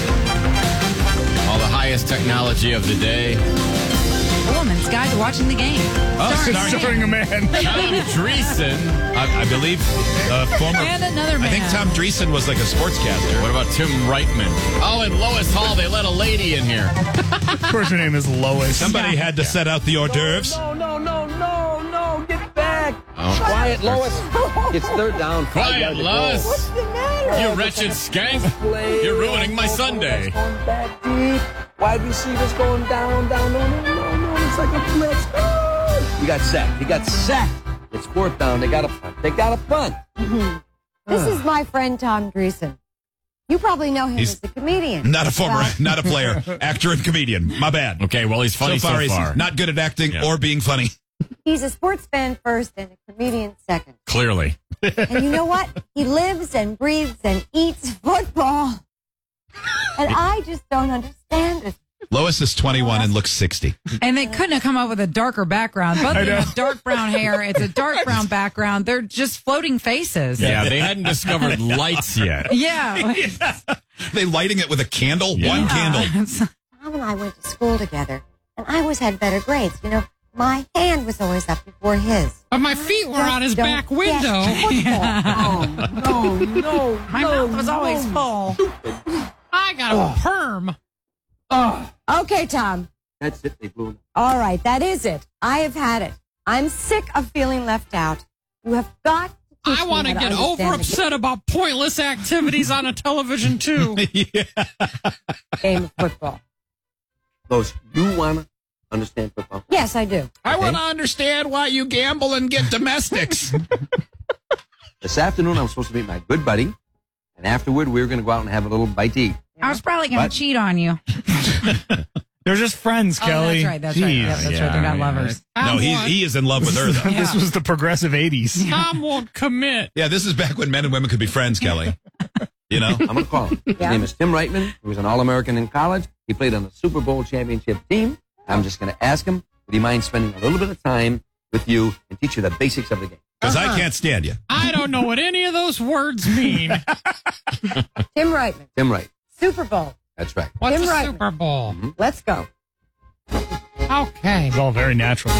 Speaker 4: All the highest technology of the day.
Speaker 27: A woman's guide to watching the game.
Speaker 2: Oh,
Speaker 27: Starring
Speaker 2: starring-
Speaker 3: Starring a man.
Speaker 4: Tom Dreesen.
Speaker 2: I, I believe uh, former.
Speaker 27: And another man.
Speaker 2: I think Tom Dreesen was like a sportscaster.
Speaker 4: What about Tim Reitman? Oh, and Lois Hall, they let a lady in here.
Speaker 3: Of course, her name is Lois.
Speaker 2: Somebody had to set out the hors d'oeuvres.
Speaker 9: No, no, no, no, no, get back.
Speaker 4: Oh.
Speaker 9: Quiet, Lois. It's third down. Five
Speaker 4: Quiet,
Speaker 9: yards to go.
Speaker 4: Lois.
Speaker 9: What's the matter?
Speaker 4: You wretched skank. You're ruining my Sunday.
Speaker 9: Going back deep. Wide receivers going down, down. No, no, no, no. It's like a blitz. Oh! He got sacked. He got sacked. It's fourth down. They got a punt. They got a punt.
Speaker 11: This is my friend Tom Dreesen. You probably know him
Speaker 2: He's
Speaker 11: as the comedian.
Speaker 2: Not a former,
Speaker 11: Well,
Speaker 2: not a player, actor and comedian. My bad.
Speaker 4: Okay, well, he's funny so far.
Speaker 2: he's not good at acting
Speaker 4: Yeah.
Speaker 2: or being funny.
Speaker 11: he's a sports fan first and a comedian second.
Speaker 4: Clearly.
Speaker 11: And you know what? He lives and breathes and eats football. And I just don't understand it.
Speaker 2: Lois is twenty-one and looks sixty.
Speaker 27: And they couldn't have come up with a darker background. Both of them have dark brown hair. It's a dark brown background. They're just floating faces.
Speaker 4: Yeah, they hadn't discovered lights yet.
Speaker 27: Yeah.
Speaker 2: They lighting it with a candle?
Speaker 4: Yeah.
Speaker 2: One candle.
Speaker 11: Tom and I went to school together, and I always had better grades. You know, my hand was always up before his.
Speaker 27: But my feet were
Speaker 11: Just
Speaker 27: on his
Speaker 11: don't
Speaker 27: back
Speaker 11: get
Speaker 27: window.
Speaker 11: football.
Speaker 9: No, no,
Speaker 27: My
Speaker 9: no,
Speaker 27: mouth was always
Speaker 9: no.
Speaker 27: full. I got a perm.
Speaker 11: Okay, Tom.
Speaker 9: That's it. They blew it.
Speaker 11: All right, that is it. I have had it. I'm sick of feeling left out. You have got to teach
Speaker 27: I
Speaker 11: me
Speaker 27: want to
Speaker 11: how
Speaker 27: get
Speaker 11: understand
Speaker 27: over
Speaker 11: the
Speaker 27: upset about pointless activities on a television, too.
Speaker 11: game of football.
Speaker 9: Those, you want to understand football?
Speaker 11: Yes, I do.
Speaker 2: I want to understand why you gamble and get domestics.
Speaker 9: This afternoon, I was supposed to meet my good buddy, and afterward, we were going to go out and have a little bite to eat.
Speaker 27: I was probably going
Speaker 9: What?
Speaker 27: to cheat on you.
Speaker 3: They're just friends,
Speaker 27: Oh,
Speaker 3: Kelly.
Speaker 27: that's right. That's right.
Speaker 3: Jeez.
Speaker 27: Yeah, that's right. They're not lovers.
Speaker 2: No, he, he is in love with her, though.
Speaker 3: This was the progressive eighties.
Speaker 27: Tom won't commit.
Speaker 2: Yeah, this is back when men and women could be friends, Kelly. You know?
Speaker 9: I'm going to call him. His
Speaker 11: Yeah.
Speaker 9: name is Tim Reitman. He was an All-American in college. He played on the Super Bowl championship team. I'm just going to ask him, would he mind spending a little bit of time with you and teach you the basics of the game.
Speaker 2: Because I can't stand you.
Speaker 3: I don't know what any of those words mean.
Speaker 11: Tim Reitman.
Speaker 9: Tim Wright.
Speaker 11: Super Bowl.
Speaker 9: That's right.
Speaker 3: What's
Speaker 11: Tim
Speaker 3: a
Speaker 11: Reitman.
Speaker 3: Super Bowl?
Speaker 11: Let's go.
Speaker 3: Okay. It's all very natural.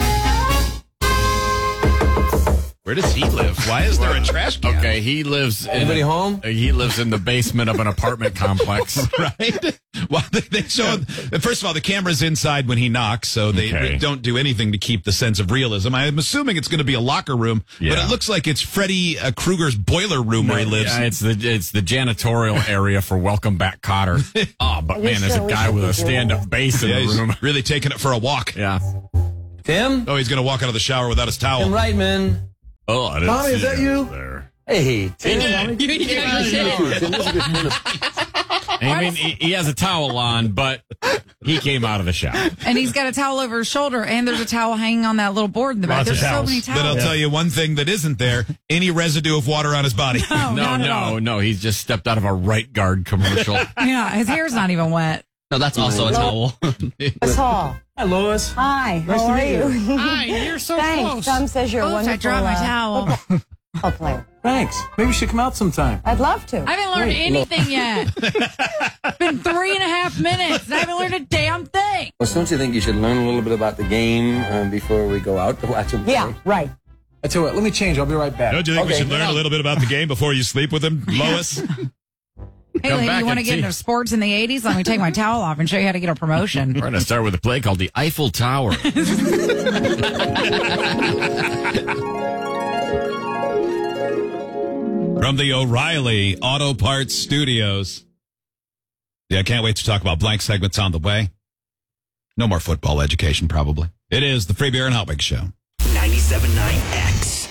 Speaker 2: Where does he live? Why is there a trash can?
Speaker 4: Okay, he lives.
Speaker 9: Anybody
Speaker 4: in,
Speaker 9: home?
Speaker 4: He lives in the basement of an apartment complex.
Speaker 2: Right? Well, they, they show. First of all, the camera's inside when he knocks, so they
Speaker 4: Okay.
Speaker 2: don't do anything to keep the sense of realism. I'm assuming it's going to be a locker room, but
Speaker 4: Yeah.
Speaker 2: it looks like it's Freddy uh, Krueger's boiler room where he lives.
Speaker 4: Yeah, it's the it's the janitorial area for Welcome Back, Kotter. Oh, but man, there's a guy with a stand-up bass in
Speaker 2: Yeah,
Speaker 4: the
Speaker 2: he's
Speaker 4: room.
Speaker 2: really taking it for a walk.
Speaker 4: Yeah.
Speaker 9: Tim?
Speaker 2: Oh, he's going to walk out of the shower without his towel.
Speaker 9: Tim Reitman.
Speaker 4: Oh, I didn't
Speaker 9: Tommy, is
Speaker 4: see
Speaker 9: that
Speaker 4: him
Speaker 9: you?
Speaker 4: There.
Speaker 9: Hey, Tim.
Speaker 4: You did.
Speaker 9: Tim, this is a good minute.
Speaker 4: I mean, he, he has a towel on, but he came out of the shower.
Speaker 27: And he's got a towel over his shoulder, and there's a towel hanging on that little board in the back.
Speaker 3: Lots of
Speaker 27: There's so
Speaker 3: towels.
Speaker 27: many
Speaker 2: But I'll
Speaker 27: towels.
Speaker 2: tell you one thing that isn't there: any residue of water on his body.
Speaker 27: No,
Speaker 4: No,
Speaker 27: not at all.
Speaker 4: no, no. He's just stepped out of a Right Guard commercial.
Speaker 27: Yeah, his hair's not even wet.
Speaker 7: No, that's also a towel.
Speaker 11: Miss Hall.
Speaker 9: Hi, Lois.
Speaker 11: Hi.
Speaker 9: Nice
Speaker 11: How
Speaker 9: to
Speaker 11: are
Speaker 9: meet
Speaker 11: you?
Speaker 9: you.
Speaker 3: Hi, you're so
Speaker 11: Thanks.
Speaker 3: close.
Speaker 11: Tom says you're a
Speaker 27: Oops, I
Speaker 11: wonderful
Speaker 27: dropped my
Speaker 11: uh,
Speaker 27: towel.
Speaker 11: football player.
Speaker 9: Thanks. Maybe you should come out sometime.
Speaker 11: I'd love to.
Speaker 27: I haven't learned
Speaker 9: Great.
Speaker 27: anything yet. It's been three and a half minutes, and I haven't learned a damn thing.
Speaker 9: Well, don't you think you should learn a little bit about the game um, before we go out to watch them play?
Speaker 11: Yeah, right.
Speaker 9: I tell you what, let me change. I'll be right back.
Speaker 2: Don't you think we
Speaker 9: Okay.
Speaker 2: should learn a little bit about the game before you sleep with him, Lois?
Speaker 27: Hey,
Speaker 4: Come
Speaker 27: lady,
Speaker 4: back
Speaker 27: you want to
Speaker 4: and
Speaker 27: get
Speaker 4: see.
Speaker 27: into sports in the eighties? Let me take my towel off and show you how to get a promotion.
Speaker 4: We're going to start with a play called the Eiffel Tower.
Speaker 2: From the O'Reilly Auto Parts Studios. Yeah, I can't wait to talk about blank segments on the way. No more football education, probably. It is the Free Beer and Hot Wings Show.
Speaker 5: ninety-seven point nine X.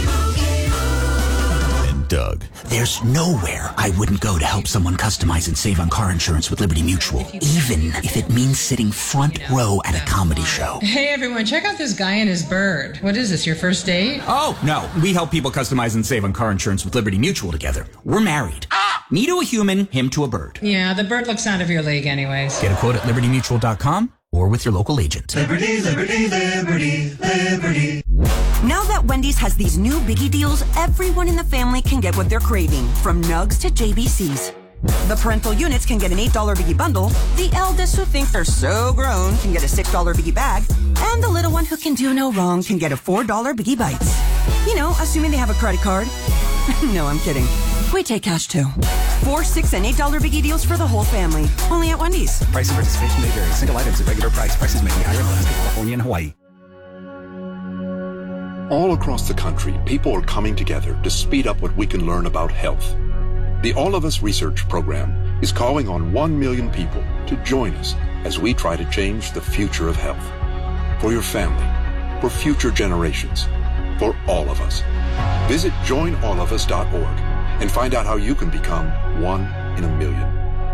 Speaker 4: And Doug.
Speaker 12: There's nowhere I wouldn't go to help someone customize and save on car insurance with Liberty Mutual, even if it means sitting front row at a comedy show.
Speaker 13: Hey everyone, check out this guy and his bird. What is this, your first date?
Speaker 12: Oh, no. We help people customize and save on car insurance with Liberty Mutual together. We're married. Me to a human, him to a bird.
Speaker 13: Yeah, the bird looks out of your league anyways.
Speaker 12: Get a quote at liberty mutual dot com or with your local agent.
Speaker 8: Liberty, liberty, liberty, liberty.
Speaker 20: Now that Wendy's has these new biggie deals, everyone in the family can get what they're craving, from nugs to J B Cs. The parental units can get an eight dollar biggie bundle, the eldest who think they're so grown can get a six dollar biggie bag, and the little one who can do no wrong can get a four dollar biggie bites. You know, assuming they have a credit card. No, I'm kidding. We take cash too. Four, six, and eight dollar biggie deals for the whole family. Only at Wendy's.
Speaker 12: Price and participation may vary. Single items at regular price. Prices may be higher in Alaska, California, and Hawaii.
Speaker 21: All across the country, people are coming together to speed up what we can learn about health. The All of Us Research Program is calling on one million people to join us as we try to change the future of health. For your family, for future generations, for all of us. Visit join all of us dot org and find out how you can become one in a million.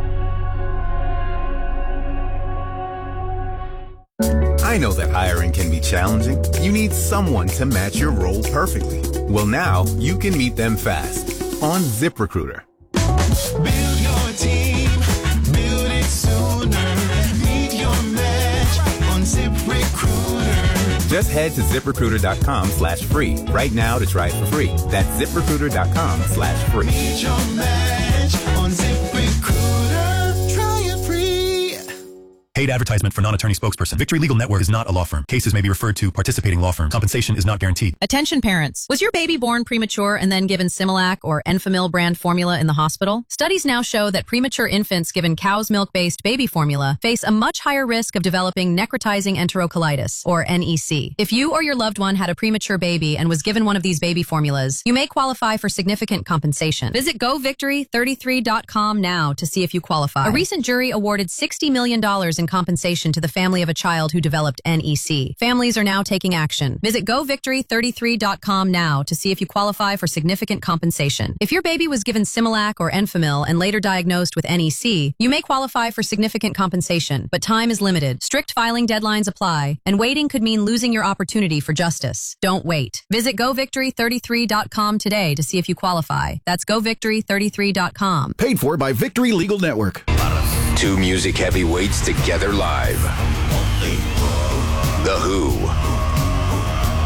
Speaker 19: I know that hiring can be challenging. You need someone to match your role perfectly. Well, now you can meet them fast on ZipRecruiter.
Speaker 8: Build your team, build it sooner. Meet your match on ZipRecruiter.
Speaker 19: Just head to ZipRecruiter.com slash free right now to try it for free. That's ZipRecruiter.com slash free.
Speaker 8: Meet your match on ZipRecruiter. Try it free.
Speaker 22: Paid advertisement for non-attorney spokesperson. Victory Legal Network is not a law firm. Cases may be referred to participating law firms. Compensation is not guaranteed.
Speaker 23: Attention parents. Was your baby born premature and then given Similac or Enfamil brand formula in the hospital? Studies now show that premature infants given cow's milk-based baby formula face a much higher risk of developing necrotizing enterocolitis, or N E C. If you or your loved one had a premature baby and was given one of these baby formulas, you may qualify for significant compensation. Visit go victory thirty-three dot com now to see if you qualify. A recent jury awarded sixty million dollars in compensation to the family of a child who developed N E C. Families are now taking action. Visit go victory thirty-three dot com now to see if you qualify for significant compensation. If your baby was given Similac or Enfamil and later diagnosed with N E C, you may qualify for significant compensation, but time is limited. Strict filing deadlines apply, and waiting could mean losing your opportunity for justice. Don't wait. Visit go victory thirty-three dot com today to see if you qualify. That's go victory thirty-three dot com.
Speaker 10: Paid for by Victory Legal Network.
Speaker 14: Two music heavyweights together live. The Who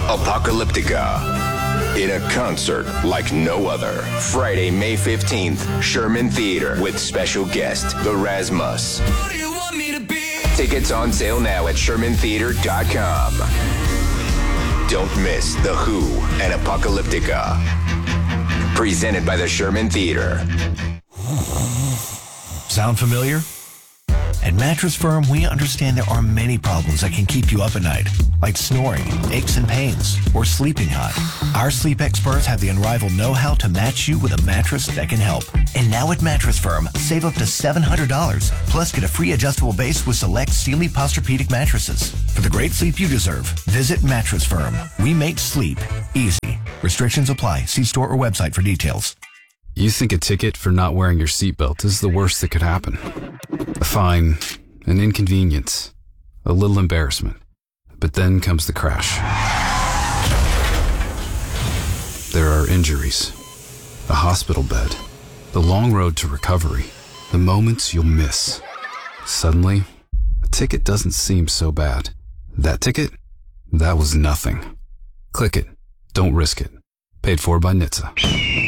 Speaker 14: Apocalyptica. In a concert like no other. Friday, May fifteenth, Sherman Theater with special guest, the Rasmus. Tickets on sale now at sherman theater dot com. Don't miss The Who and Apocalyptica. Presented by the Sherman Theater.
Speaker 15: Sound familiar? At Mattress Firm, we understand there are many problems that can keep you up at night, like snoring, aches and pains, or sleeping hot. Our sleep experts have the unrivaled know-how to match you with a mattress that can help. And now at Mattress Firm, save up to seven hundred dollars, plus get a free adjustable base with select Sealy Posturepedic mattresses. For the great sleep you deserve, visit Mattress Firm. We make sleep easy. Restrictions apply. See store or website for details.
Speaker 16: You think a ticket for not wearing your seatbelt is the worst that could happen. A fine, an inconvenience, a little embarrassment. But then comes the crash. There are injuries, a hospital bed, the long road to recovery, the moments you'll miss. Suddenly, a ticket doesn't seem so bad. That ticket? That was nothing. Click it. Don't risk it. Paid for by N H T S A.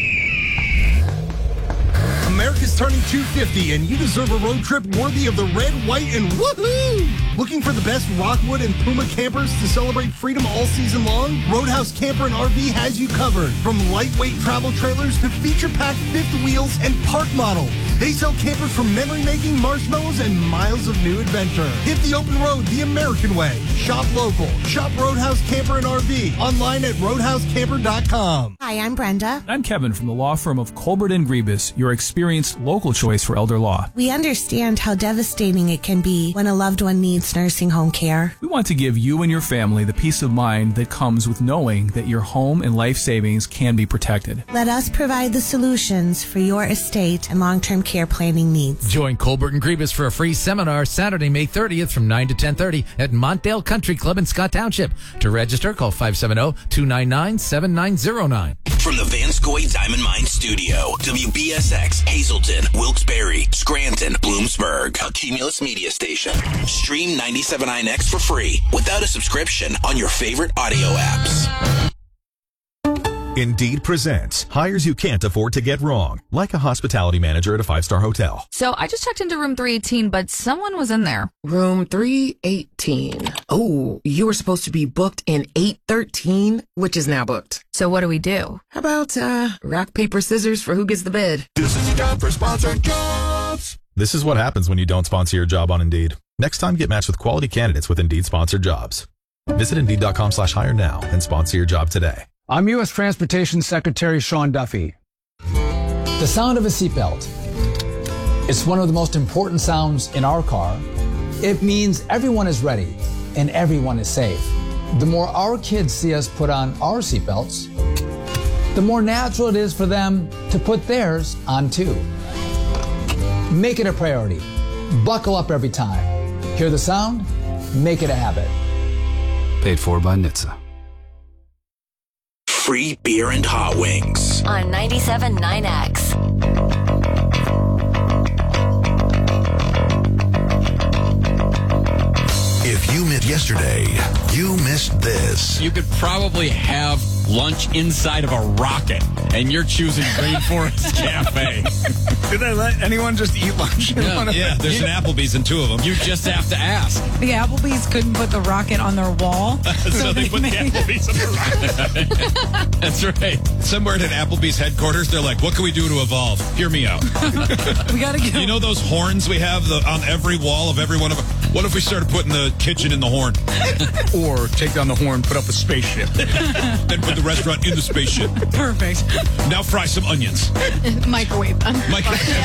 Speaker 17: America's turning two fifty, and you deserve a road trip worthy of the red, white, and woohoo! Looking for the best Rockwood and Puma campers to celebrate freedom all season long? Roadhouse Camper and R V has you covered. From lightweight travel trailers to feature-packed fifth wheels and park models. They sell campers for memory-making, marshmallows, and miles of new adventure. Hit the open road the American way. Shop local. Shop Roadhouse Camper and R V. Online at roadhouse camper dot com.
Speaker 18: Hi, I'm Brenda.
Speaker 24: I'm Kevin from the law firm of Colbert and Griebus, your experienced local choice for elder law.
Speaker 18: We understand how devastating it can be when a loved one needs nursing home care.
Speaker 24: We want to give you and your family the peace of mind that comes with knowing that your home and life savings can be protected.
Speaker 18: Let us provide the solutions for your estate and long-term care planning needs.
Speaker 25: Join Colbert and Griebus for a free seminar Saturday, May thirtieth from nine to ten thirty at Montdale Country Club in Scott Township. To register, call five seven zero, two nine nine, seven nine zero nine.
Speaker 5: From the Vanscoy Diamond Mine Studio, W B S X, Hazleton, Wilkes-Barre, Scranton, Bloomsburg, a Cumulus Media Station. Stream ninety-seven point nine X for free without a subscription on your favorite audio apps.
Speaker 26: Indeed presents hires you can't afford to get wrong, like a hospitality manager at a five-star hotel.
Speaker 28: So I just checked into room three eighteen, but someone was in there.
Speaker 29: Room three eighteen. Oh, you were supposed to be booked in eight thirteen, which is now booked.
Speaker 28: So what do we do?
Speaker 29: How about uh, rock, paper, scissors for who gets the bed?
Speaker 26: This is time for sponsored jobs. This is what happens when you don't sponsor your job on Indeed. Next time, get matched with quality candidates with Indeed sponsored jobs. Visit Indeed.com slash hire now and sponsor your job today.
Speaker 30: I'm U S Transportation Secretary Sean Duffy. The sound of a seatbelt. It's one of the most important sounds in our car. It means everyone is ready and everyone is safe. The more our kids see us put on our seatbelts, the more natural it is for them to put theirs on too. Make it a priority. Buckle up every time. Hear the sound? Make it a habit.
Speaker 16: Paid for by N H T S A.
Speaker 5: Free beer and hot wings.
Speaker 31: On ninety-seven point nine X.
Speaker 32: If you missed yesterday, you missed this.
Speaker 4: You could probably have lunch inside of a rocket, and you're choosing Green Forest Cafe.
Speaker 3: Did they let anyone just eat lunch in
Speaker 2: Yeah,
Speaker 3: one of
Speaker 2: yeah
Speaker 3: them?
Speaker 2: there's an Applebee's in two of them.
Speaker 4: You just have to ask.
Speaker 33: The Applebee's couldn't put the rocket on their wall.
Speaker 2: so,
Speaker 33: so
Speaker 2: they,
Speaker 33: they
Speaker 2: put
Speaker 33: made-
Speaker 2: the Applebee's on the rocket. That's right. Somewhere at Applebee's headquarters, they're like, what can we do to evolve? Hear me out.
Speaker 33: We gotta get.
Speaker 2: You know those horns we have the, on every wall of every one of them? What if we started putting the kitchen in the horn?
Speaker 3: Or take down the horn, put up a spaceship.
Speaker 2: Then put the restaurant in the spaceship.
Speaker 33: Perfect.
Speaker 2: Now fry some onions.
Speaker 6: Microwave them.
Speaker 2: Microwave.